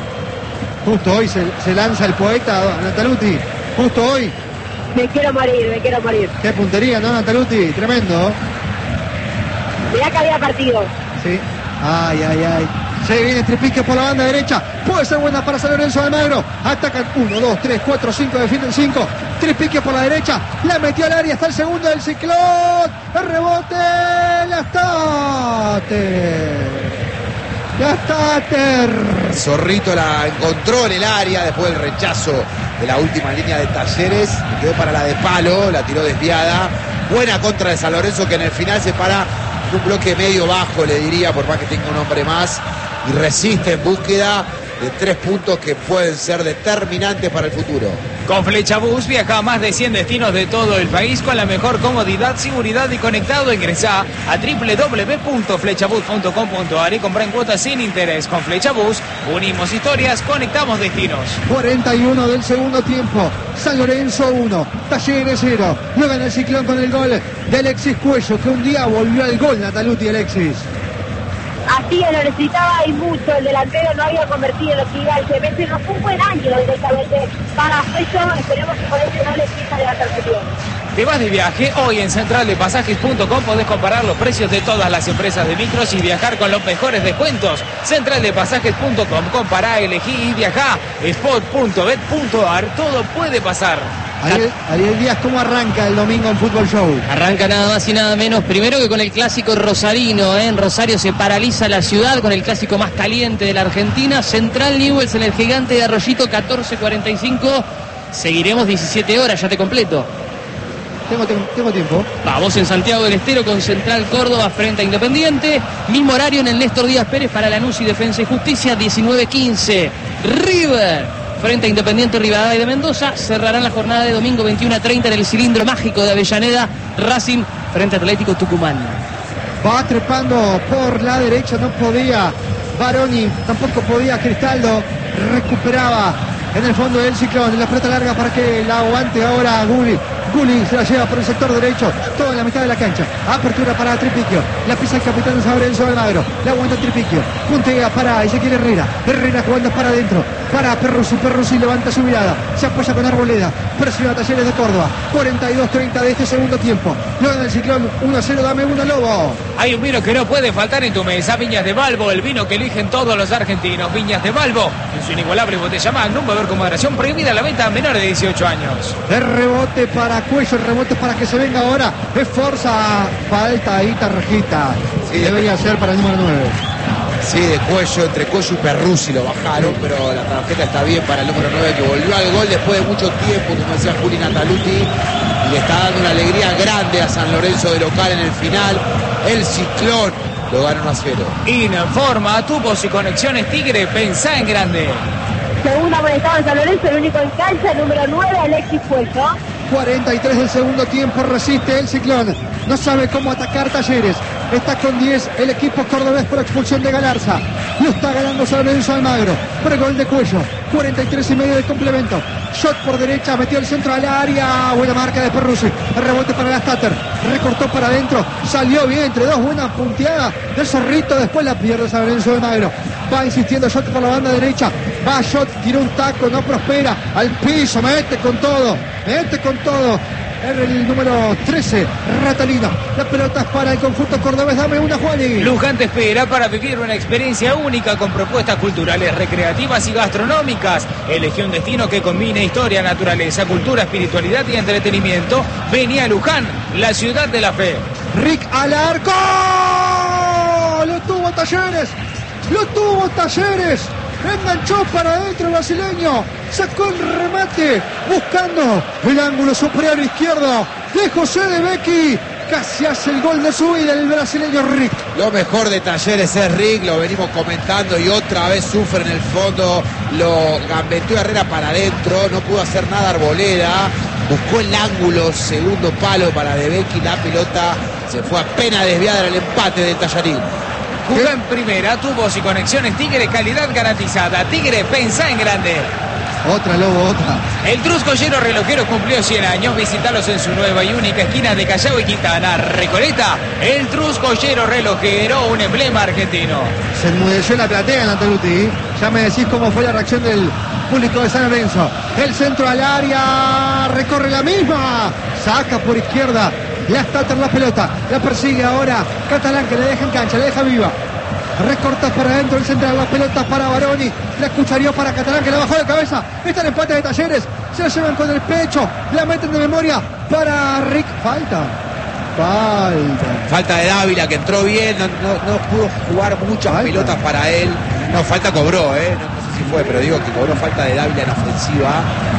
Justo hoy se, se lanza el poeta Nataluti. Justo hoy. Me quiero morir, me quiero morir. Qué puntería, ¿no, Nataluti? Tremendo. Mirá que había partido. Sí. Ay, ay, ay. Se viene Tripique por la banda derecha. Puede ser buena para San Lorenzo de Almagro. Atacan uno, dos, tres, cuatro, cinco. Defienden cinco. Tripique por la derecha. La metió al área. Está el segundo del Ciclón. El rebote. La Statter. La Statter. Zorrito la encontró en el área después del rechazo de la última línea de Talleres. Quedó para la de palo, la tiró desviada. Buena contra de San Lorenzo que en el final se para en un bloque medio bajo, le diría, por más que tenga un hombre más. Y resiste en búsqueda de tres puntos que pueden ser determinantes para el futuro. Con Flecha Bus viaja a más de cien destinos de todo el país con la mejor comodidad, seguridad y conectado. Ingresá a doble u doble u doble u punto flechabus punto com punto a r y compra en cuotas sin interés. Con Flecha Bus unimos historias, conectamos destinos. cuarenta y uno del segundo tiempo. San Lorenzo uno. Talleres cero. Lo gana el Ciclón con el gol de Alexis Cuello, que un día volvió al gol, Nataluti Alexis. Así lo necesitaba y mucho. El delantero no había convertido en lo que iba al semestre. No fue un buen año directamente para eso. Esperemos que con este no le empiece a levantar su pie. ¿Te vas de viaje? Hoy en central de pasajes punto com podés comparar los precios de todas las empresas de micros y viajar con los mejores descuentos. central de pasajes punto com. Compará, elegí y viajá. spot punto bet punto a r. Todo puede pasar. Ariel, Ariel Díaz, ¿cómo arranca el domingo en Fútbol Show? Arranca nada más y nada menos, primero que con el clásico rosarino, ¿eh? En Rosario se paraliza la ciudad con el clásico más caliente de la Argentina. Central Newell's en el Gigante de Arroyito, catorce cuarenta y cinco. Seguiremos diecisiete horas, ya te completo. tengo, tengo, tengo tiempo. Vamos en Santiago del Estero con Central Córdoba frente a Independiente. Mismo horario en el Néstor Díaz Pérez para Lanús y Defensa y Justicia, diecinueve quince. River frente a Independiente Rivadavia de Mendoza. Cerrarán la jornada de domingo veintiuno a treinta en el Cilindro Mágico de Avellaneda. Racing frente a Atlético Tucumán. Va trepando por la derecha, no podía Baroni, tampoco podía Cristaldo. Recuperaba en el fondo del Ciclón, en la pelota larga para que la aguante ahora Gulli. Gulli se la lleva por el sector derecho, todo en la mitad de la cancha. Apertura para Tripiquio, la pisa el capitán San Lorenzo Almagro, la aguanta Tripiquio, puntea para Ezequiel Herrera. Herrera jugando para adentro, para Perruzzi. Perruzzi levanta su mirada, se apoya con Arboleda, presiona Talleres de Córdoba. cuarenta y dos treinta de este segundo tiempo. Luego del Ciclón, uno a cero, dame uno, Lobo. Hay un vino que no puede faltar en tu mesa, Viñas de Balbo, el vino que eligen todos los argentinos. Viñas de Balbo, en su inigualable botella Magnum, beber con moderación, prohibida la venta a menores de dieciocho años. El rebote para Cuello, el rebote para que se venga ahora. Es Forza, falta ahí, tarjeta. Sí, debería ser para el número nueve. Sí, de Cuello, entre Cuello y Perruzzi lo bajaron, pero la tarjeta está bien para el número nueve, que volvió al gol después de mucho tiempo, como decía Juli Nataluti, y le está dando una alegría grande a San Lorenzo de local en el final. El Ciclón lo gana uno a cero. Informa, tubos y conexiones Tigre, pensá en grande. Segunda amonestado en San Lorenzo, el único en cancha, el número nueve, Alexis Cuello. cuarenta y tres del segundo tiempo, resiste el Ciclón. No sabe cómo atacar Talleres. Está con diez el equipo cordobés por expulsión de Galarza. Lo está ganando San Lorenzo Almagro. Por el gol de Cuello. cuarenta y tres y medio del complemento. Shot por derecha, metió el centro al área. Buena marca de Perruzzi. El rebote para la Stater. Recortó para adentro. Salió bien entre dos. Buena punteada del Zorrito. Después la pierde San Lorenzo Almagro. Va insistiendo Shot por la banda derecha. Va Shot, tiró un taco, no prospera. Al piso, mete con todo. Mete con todo. El número trece, Ratalino. La pelota es para el conjunto cordobés. Dame una, Juani. Luján te espera para vivir una experiencia única con propuestas culturales, recreativas y gastronómicas. Elegí un destino que combine historia, naturaleza, cultura, espiritualidad y entretenimiento. Vení a Luján, la ciudad de la fe. Rick al arco. Lo tuvo Talleres. Lo tuvo Talleres. Enganchó para adentro el brasileño. Sacó el remate. Buscando el ángulo superior izquierdo de José de Becchi. Casi hace el gol de su vida el brasileño Rick. Lo mejor de Talleres es Rick, lo venimos comentando, y otra vez sufre en el fondo. Lo gambeteó Herrera para adentro. No pudo hacer nada Arboleda. Buscó el ángulo, segundo palo para de Becchi. La pelota se fue apenas desviada al empate de Tallarín. Jugó en primera, tubos y conexiones Tigre, calidad garantizada. Tigre, pensá en grande. Otra, Lobo, otra. El Truscollero Relojero cumplió cien años. Visítalos en su nueva y única esquina de Callao y Quintana. Recoleta, el Truscollero Relojero, un emblema argentino. Se enmudeció la platea, Nataluti. Ya me decís cómo fue la reacción del público de San Lorenzo. El centro al área, recorre la misma. Saca por izquierda. La Stater la pelota, la persigue ahora Catalán, que le deja en cancha, le deja viva. Recorta para adentro el central, la pelota para Baroni. La cucharió para Catalán, que la bajó de cabeza. Está el empate de Talleres. Se la llevan con el pecho. La meten de memoria para Rick. Falta. Falta. Falta de Dávila, que entró bien. No, no, no pudo jugar muchas falta. pelotas para él. No, falta cobró, ¿eh? No, no sé si fue, pero digo que cobró falta de Dávila en ofensiva.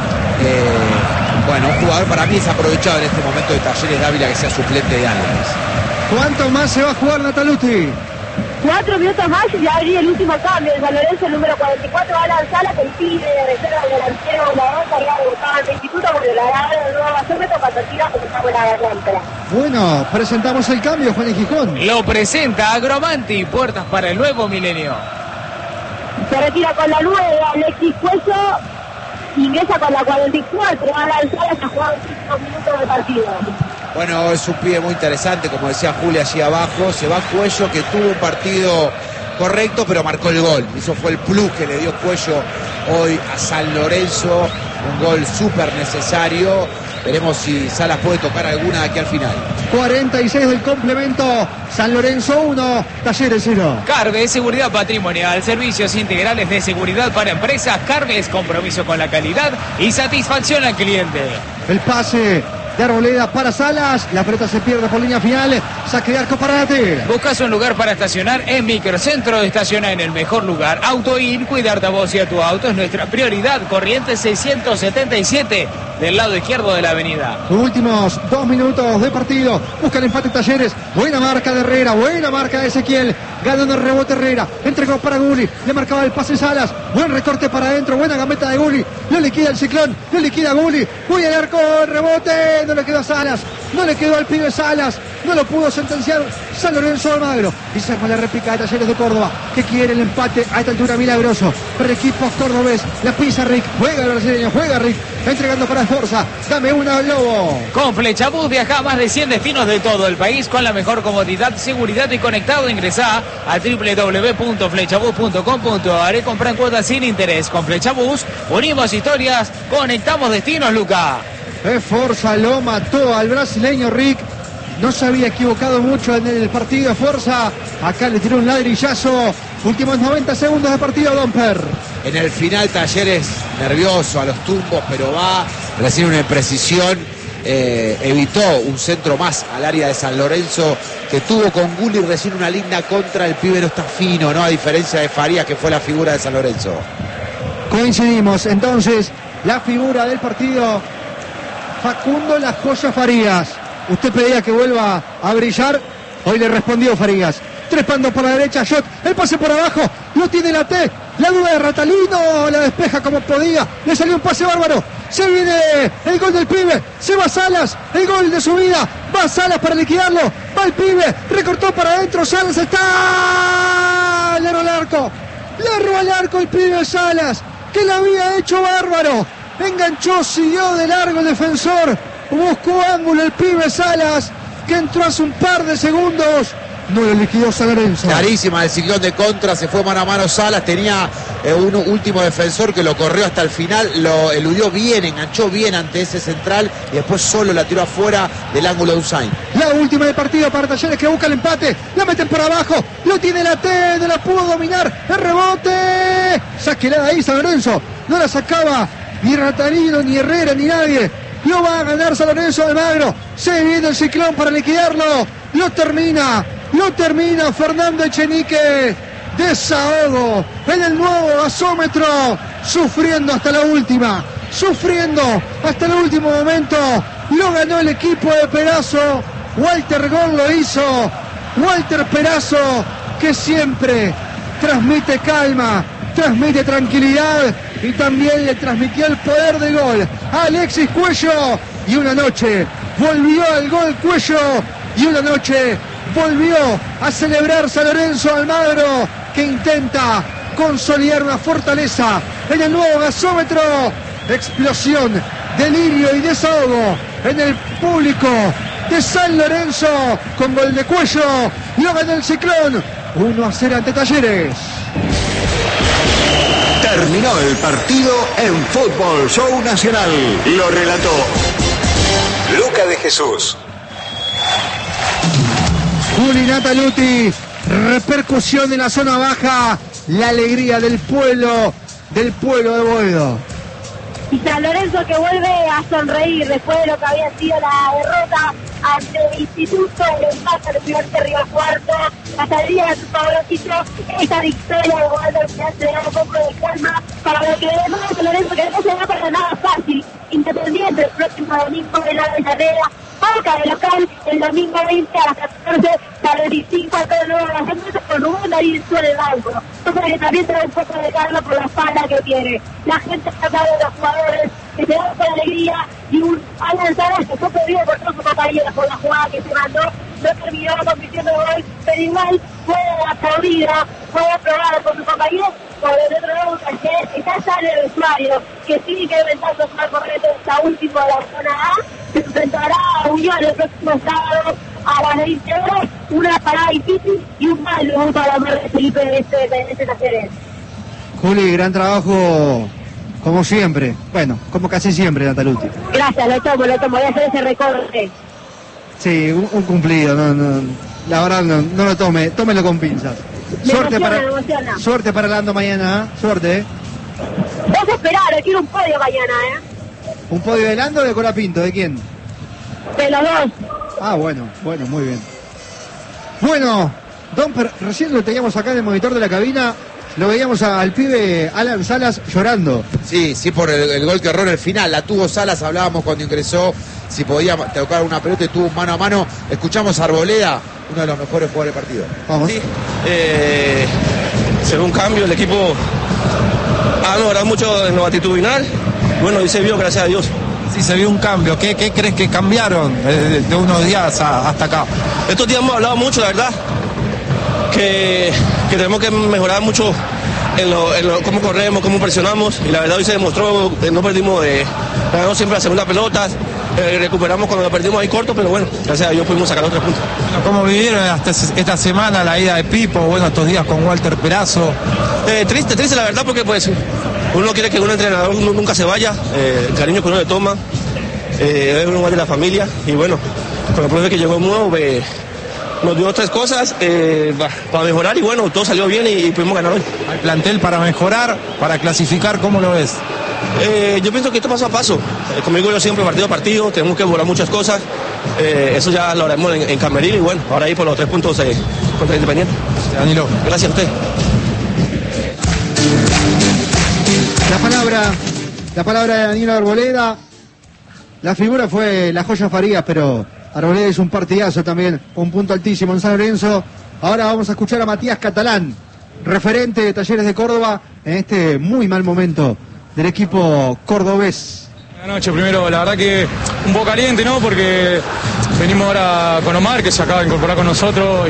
Eh... Bueno, un jugador para mí es aprovechado en este momento de Talleres, Dávila, que sea suplente de Álvarez. ¿Cuánto más se va a jugar, Nataluti? Cuatro minutos más y ya habría el último cambio. El San Lorenzo, el número cuarenta y cuatro, va a lanzar la que pide de reserva del delantero volador, cargado de buscaba el instituto, porque la agarra de nuevo a Sócrates cuando tira porque está buena garganta. Bueno, presentamos el cambio, Juan y Gijón. Lo presenta Agromanti, puertas para el nuevo milenio. Se retira con la nueve, Alexis Cuello. Ingresa con la cuarenta y cuatro, va a lanzar hasta jugar cinco minutos de partido. Bueno, es un pibe muy interesante, como decía Julia allí abajo. Se va Cuello, que tuvo un partido correcto, pero marcó el gol. Eso fue el plus que le dio Cuello hoy a San Lorenzo. Un gol súper necesario. Veremos si Salas puede tocar alguna de aquí al final. cuarenta y seis del complemento. San Lorenzo uno, Talleres cero. Carves, seguridad patrimonial, servicios integrales de seguridad para empresas. Carves, compromiso con la calidad y satisfacción al cliente. El pase de Arboleda para Salas. La pelota se pierde por línea final. Saque de arco para Latera. Buscas un lugar para estacionar en Microcentro. Estaciona en el mejor lugar. AutoIn, cuidarte a vos y a tu auto es nuestra prioridad. Corrientes seiscientos setenta y siete del lado izquierdo de la avenida. Últimos dos minutos de partido. Busca el empate Talleres. Buena marca de Herrera. Buena marca de Ezequiel. Ganando el rebote Herrera. Entregó para Gulli. Le marcaba el pase Salas. Buen recorte para adentro. Buena gambeta de Gulli. Lo liquida el Ciclón. Lo liquida Gulli. Muy al arco. El rebote. No le quedó a Salas. No le quedó al pibe Salas. No lo pudo sentenciar San Lorenzo Almagro. Y se fue la réplica de Talleres de Córdoba, que quiere el empate a esta altura milagroso. Para el equipo cordobés. La pisa Rick. Juega el brasileño. Juega Rick. Entregando para Esforza. Dame una, Lobo. Con Flechabús viaja a más de cien destinos de todo el país con la mejor comodidad, seguridad y conectado. Ingresá a doble u doble u doble u punto flechabús punto com punto a r. Compra en cuotas sin interés. Con Flechabús unimos historias, conectamos destinos, Luca. Esforza lo mató al brasileño Rick. No se había equivocado mucho en el partido de Forza. Acá le tiró un ladrillazo. Últimos noventa segundos de partido, Domper. En el final Talleres nervioso a los tumbos, pero va, recibe una imprecisión. Eh, evitó un centro más al área de San Lorenzo, que tuvo con Gulli recién una linda contra. El pibe no está fino, ¿no? A diferencia de Farías, que fue la figura de San Lorenzo. Coincidimos, entonces, la figura del partido, Facundo La Joya Farías. Usted pedía que vuelva a brillar, hoy le respondió Farías. Trepando por la derecha, shot, el pase por abajo, lo tiene la T, la duda de Ratalino, la despeja como podía, le salió un pase bárbaro, se viene el gol del pibe, se va Salas, el gol de su vida, va Salas para liquidarlo, va el pibe, recortó para adentro, Salas está, le erró al arco, le erró al arco el pibe Salas, que lo había hecho bárbaro, enganchó, siguió de largo el defensor, buscó ángulo el pibe Salas, que entró hace un par de segundos. No lo liquidó San Lorenzo. Clarísima el Ciclón de contra, se fue mano a mano Salas, tenía eh, un último defensor que lo corrió hasta el final, lo eludió bien, enganchó bien ante ese central y después solo la tiró afuera del ángulo de Usain. La última del partido para Talleres, que busca el empate, la meten por abajo, lo tiene la T, no la pudo dominar, el rebote, sáquela de ahí San Lorenzo, no la sacaba ni Ratalino, ni Herrera, ni nadie. Lo va a ganar San Lorenzo de Almagro, se viene el Ciclón para liquidarlo, lo termina. Lo termina Fernando Echenique. Desahogo en el nuevo gasómetro. Sufriendo hasta la última. Sufriendo hasta el último momento. Lo ganó el equipo de Perazo. Walter Gol lo hizo. Walter Perazo, que siempre transmite calma, transmite tranquilidad y también le transmitió el poder de gol a Alexis Cuello. Y una noche volvió al gol Cuello. Y una noche volvió a celebrar San Lorenzo Almagro, que intenta consolidar una fortaleza en el nuevo gasómetro. Explosión, delirio y desahogo en el público de San Lorenzo con gol de Cuello. Lo ganó el Ciclón uno a cero ante Talleres. Terminó el partido en Fútbol Show Nacional. Lo relató Luca de Jesús. Juli Nataluti, repercusión en la zona baja, la alegría del pueblo, del pueblo de Boedo. Y San Lorenzo que vuelve a sonreír después de lo que había sido la derrota ante el Instituto, el empate del primer Río Cuarto, la salida de su favorito, esta victoria de Boedo que hace dar un poco de calma para lo que demás San Lorenzo, que no se va para nada fácil. Independiente el próximo domingo en la Avellaneda, Boca de local el domingo veinte a las catorce, para el veinticinco a todo el nuevo lanzamiento con Rubén Darío en el banco. Cosa que también trae un poco de carga por la espalda que tiene. La gente está hablando de los jugadores que se dan con alegría y un Alan Salas que fue perdido por todos sus compañeros por la jugada que se mandó. No terminó compitiendo hoy, pero igual fue aplaudida, fue aprobada por sus compañeros. Por el otro lado, Talleres que ya sale el vestuario, que tiene que inventar su mal correcto esta última de la zona A, que se enfrentará a Unión el próximo sábado a las veinte horas, una parada difícil y un mal lugar para Mar de Felipe en este, en este Talleres. Juli, gran trabajo como siempre, bueno, como casi siempre, Nataluti. Gracias, lo tomo, lo tomo, voy a hacer ese recorte. Sí, un, un cumplido, no, no, la verdad no, no lo tome, tómelo con pinzas. Me Suerte emociona, para, me emociona. suerte para Lando mañana, ¿eh? Suerte. ¿eh? Vamos a esperar, quiero un podio mañana, ¿eh? ¿Un podio de Lando o de Colapinto? ¿De quién? De los dos. Ah, bueno, bueno, muy bien. Bueno, Don, Per, recién lo teníamos acá en el monitor de la cabina, lo veíamos al pibe Alan Salas llorando. Sí, sí, por el, el gol que erró en el final. La tuvo Salas, hablábamos cuando ingresó, si podía tocar una pelota y tuvo mano a mano. Escuchamos a Arboleda, uno de los mejores jugadores del partido. Vamos. Sí, eh, se ve un cambio, el equipo ha mejorado mucho en lo actitudinal. Bueno, y se vio, gracias a Dios. Sí, se vio un cambio. ¿Qué, qué crees que cambiaron de, de unos días a, hasta acá? Estos días hemos hablado mucho, la verdad, que, que tenemos que mejorar mucho en, lo, en lo, cómo corremos, cómo presionamos, y la verdad hoy se demostró que no perdimos, eh, ganamos siempre la segunda pelota, eh, recuperamos cuando la perdimos ahí corto, pero bueno, gracias a Dios pudimos sacar los tres puntos. Bueno, ¿cómo vivieron hasta esta semana la ida de Pipo, bueno, estos días con Walter Perazo? Eh, triste, triste la verdad, porque pues uno quiere que un entrenador nunca se vaya, eh, el cariño que uno le toma, eh, es uno más de la familia, y bueno, con el profe que llegó nuevo, eh, nos dio tres cosas eh, para mejorar, y bueno, todo salió bien y, y pudimos ganar hoy. ¿Hay plantel para mejorar, para clasificar? ¿Cómo lo ves? Eh, yo pienso que esto paso a paso, eh, como digo yo siempre, partido a partido, tenemos que mejorar muchas cosas, eh, eso ya lo haremos en, en Camerino, y bueno, ahora ahí por los tres puntos eh, contra Independiente. Danilo. Gracias a usted. La palabra, la palabra de Danilo Arboleda. La figura fue la Joya Farías, pero Arboleda es un partidazo también, un punto altísimo en San Lorenzo. Ahora vamos a escuchar a Matías Catalán, referente de Talleres de Córdoba, en este muy mal momento del equipo cordobés. Buenas noches, primero, la verdad que un poco caliente, ¿no? Porque venimos ahora con Omar, que se acaba de incorporar con nosotros,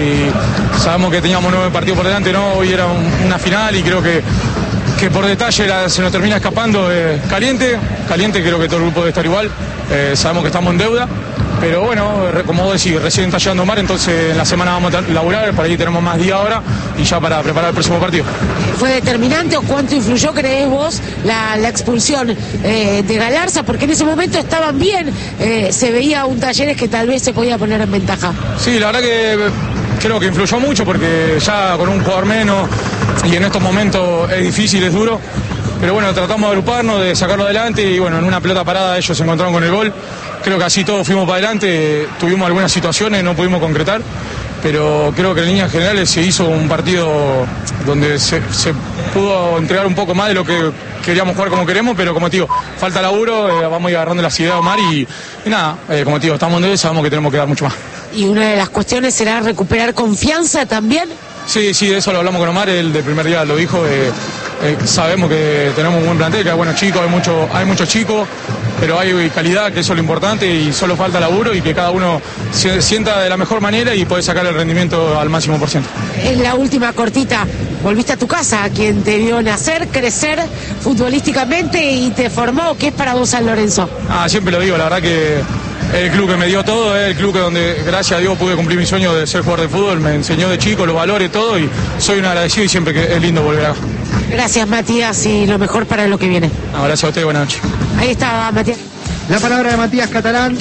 y sabemos que teníamos nueve partidos por delante, ¿no? Hoy era un, una final, y creo que que por detalle la, se nos termina escapando. Eh, caliente, caliente, creo que todo el grupo debe estar igual, eh, sabemos que estamos en deuda, pero bueno, como vos decís, recién está llegando Omar, entonces en la semana vamos a laburar, para ahí tenemos más día ahora, y ya para preparar el próximo partido. ¿Fue determinante o cuánto influyó, crees vos, la, la expulsión eh, de Galarza? Porque en ese momento estaban bien, eh, se veía un Talleres que tal vez se podía poner en ventaja. Sí, la verdad que creo que influyó mucho, porque ya con un jugador menos, y en estos momentos es difícil, es duro, pero bueno, tratamos de agruparnos, de sacarlo adelante, y bueno, en una pelota parada ellos se encontraron con el gol. Creo que así todos fuimos para adelante, tuvimos algunas situaciones, no pudimos concretar, pero creo que en líneas generales se hizo un partido donde se, se pudo entregar un poco más de lo que queríamos jugar como queremos, pero como te digo, falta laburo, eh, vamos a ir agarrando las ideas de Omar, y, y nada, eh, como te digo, estamos en deuda, sabemos que tenemos que dar mucho más. ¿Y una de las cuestiones será recuperar confianza también? Sí, sí, de eso lo hablamos con Omar, él del primer día lo dijo, eh, eh, sabemos que tenemos un buen plantel, que hay buenos chicos, hay, mucho, hay muchos chicos, pero hay calidad, que eso es lo importante, y solo falta laburo, y que cada uno se sienta de la mejor manera y puede sacar el rendimiento al máximo por ciento. En la última cortita, volviste a tu casa, a quien te vio nacer, crecer futbolísticamente y te formó. ¿Qué es para vos San Lorenzo? Ah, siempre lo digo, la verdad que es el club que me dio todo, es el club que donde, gracias a Dios, pude cumplir mi sueño de ser jugador de fútbol, me enseñó de chico los valores, todo, y soy un agradecido, y siempre que es lindo volver acá. Gracias, Matías, y lo mejor para lo que viene. No, gracias a usted, buenas noches. Ahí estaba Matías. La palabra de Matías Catalán,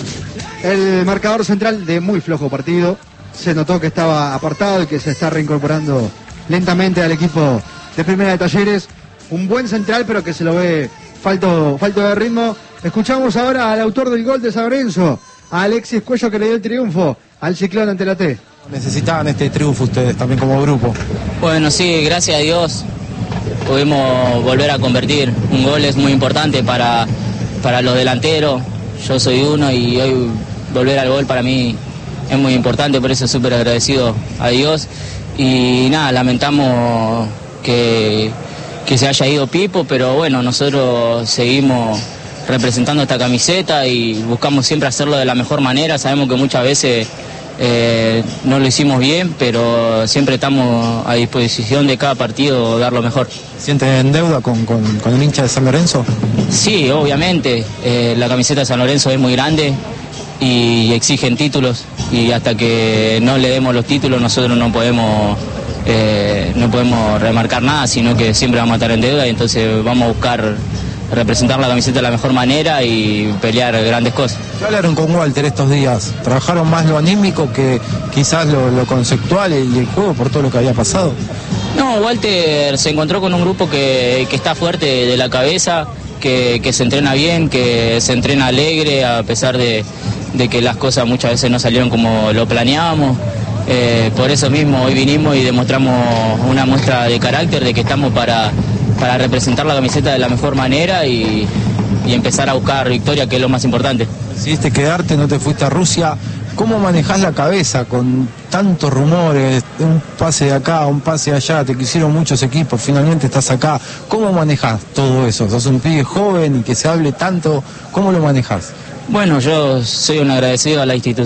el marcador central de muy flojo partido. Se notó que estaba apartado y que se está reincorporando lentamente al equipo de Primera de Talleres. Un buen central, pero que se lo ve falto, falto de ritmo. Escuchamos ahora al autor del gol de San Lorenzo, a Alexis Cuello, que le dio el triunfo al Ciclón ante la T. Necesitaban este triunfo ustedes también como grupo. Bueno, sí, gracias a Dios pudimos volver a convertir. Un gol es muy importante para, para los delanteros. Yo soy uno, y hoy volver al gol para mí es muy importante, por eso súper agradecido a Dios. Y nada, lamentamos que, que se haya ido Pipo, pero bueno, nosotros seguimos representando esta camiseta y buscamos siempre hacerlo de la mejor manera. Sabemos que muchas veces eh, no lo hicimos bien, pero siempre estamos a disposición de cada partido dar lo mejor. ¿Sienten en deuda con, con, con el hincha de San Lorenzo? Sí, obviamente. Eh, la camiseta de San Lorenzo es muy grande y exigen títulos, y hasta que no le demos los títulos nosotros no podemos eh, no podemos remarcar nada, sino que siempre vamos a estar en deuda, y entonces vamos a buscar representar la camiseta de la mejor manera y pelear grandes cosas. ¿Qué hablaron con Walter estos días? ¿Trabajaron más lo anímico que quizás lo, lo conceptual y el juego por todo lo que había pasado? No, Walter se encontró con un grupo que, que está fuerte de la cabeza, que, que se entrena bien, que se entrena alegre a pesar de, de que las cosas muchas veces no salieron como lo planeábamos. Eh, por eso mismo hoy vinimos y demostramos una muestra de carácter, de que estamos para, para representar la camiseta de la mejor manera y, y empezar a buscar victoria, que es lo más importante. Decidiste quedarte, no te fuiste a Rusia. ¿Cómo manejás la cabeza con tantos rumores, un pase de acá, un pase de allá, te quisieron muchos equipos, finalmente estás acá? ¿Cómo manejás todo eso? Sos un pibe joven y que se hable tanto, ¿cómo lo manejás? Bueno, yo soy un agradecido a la institución.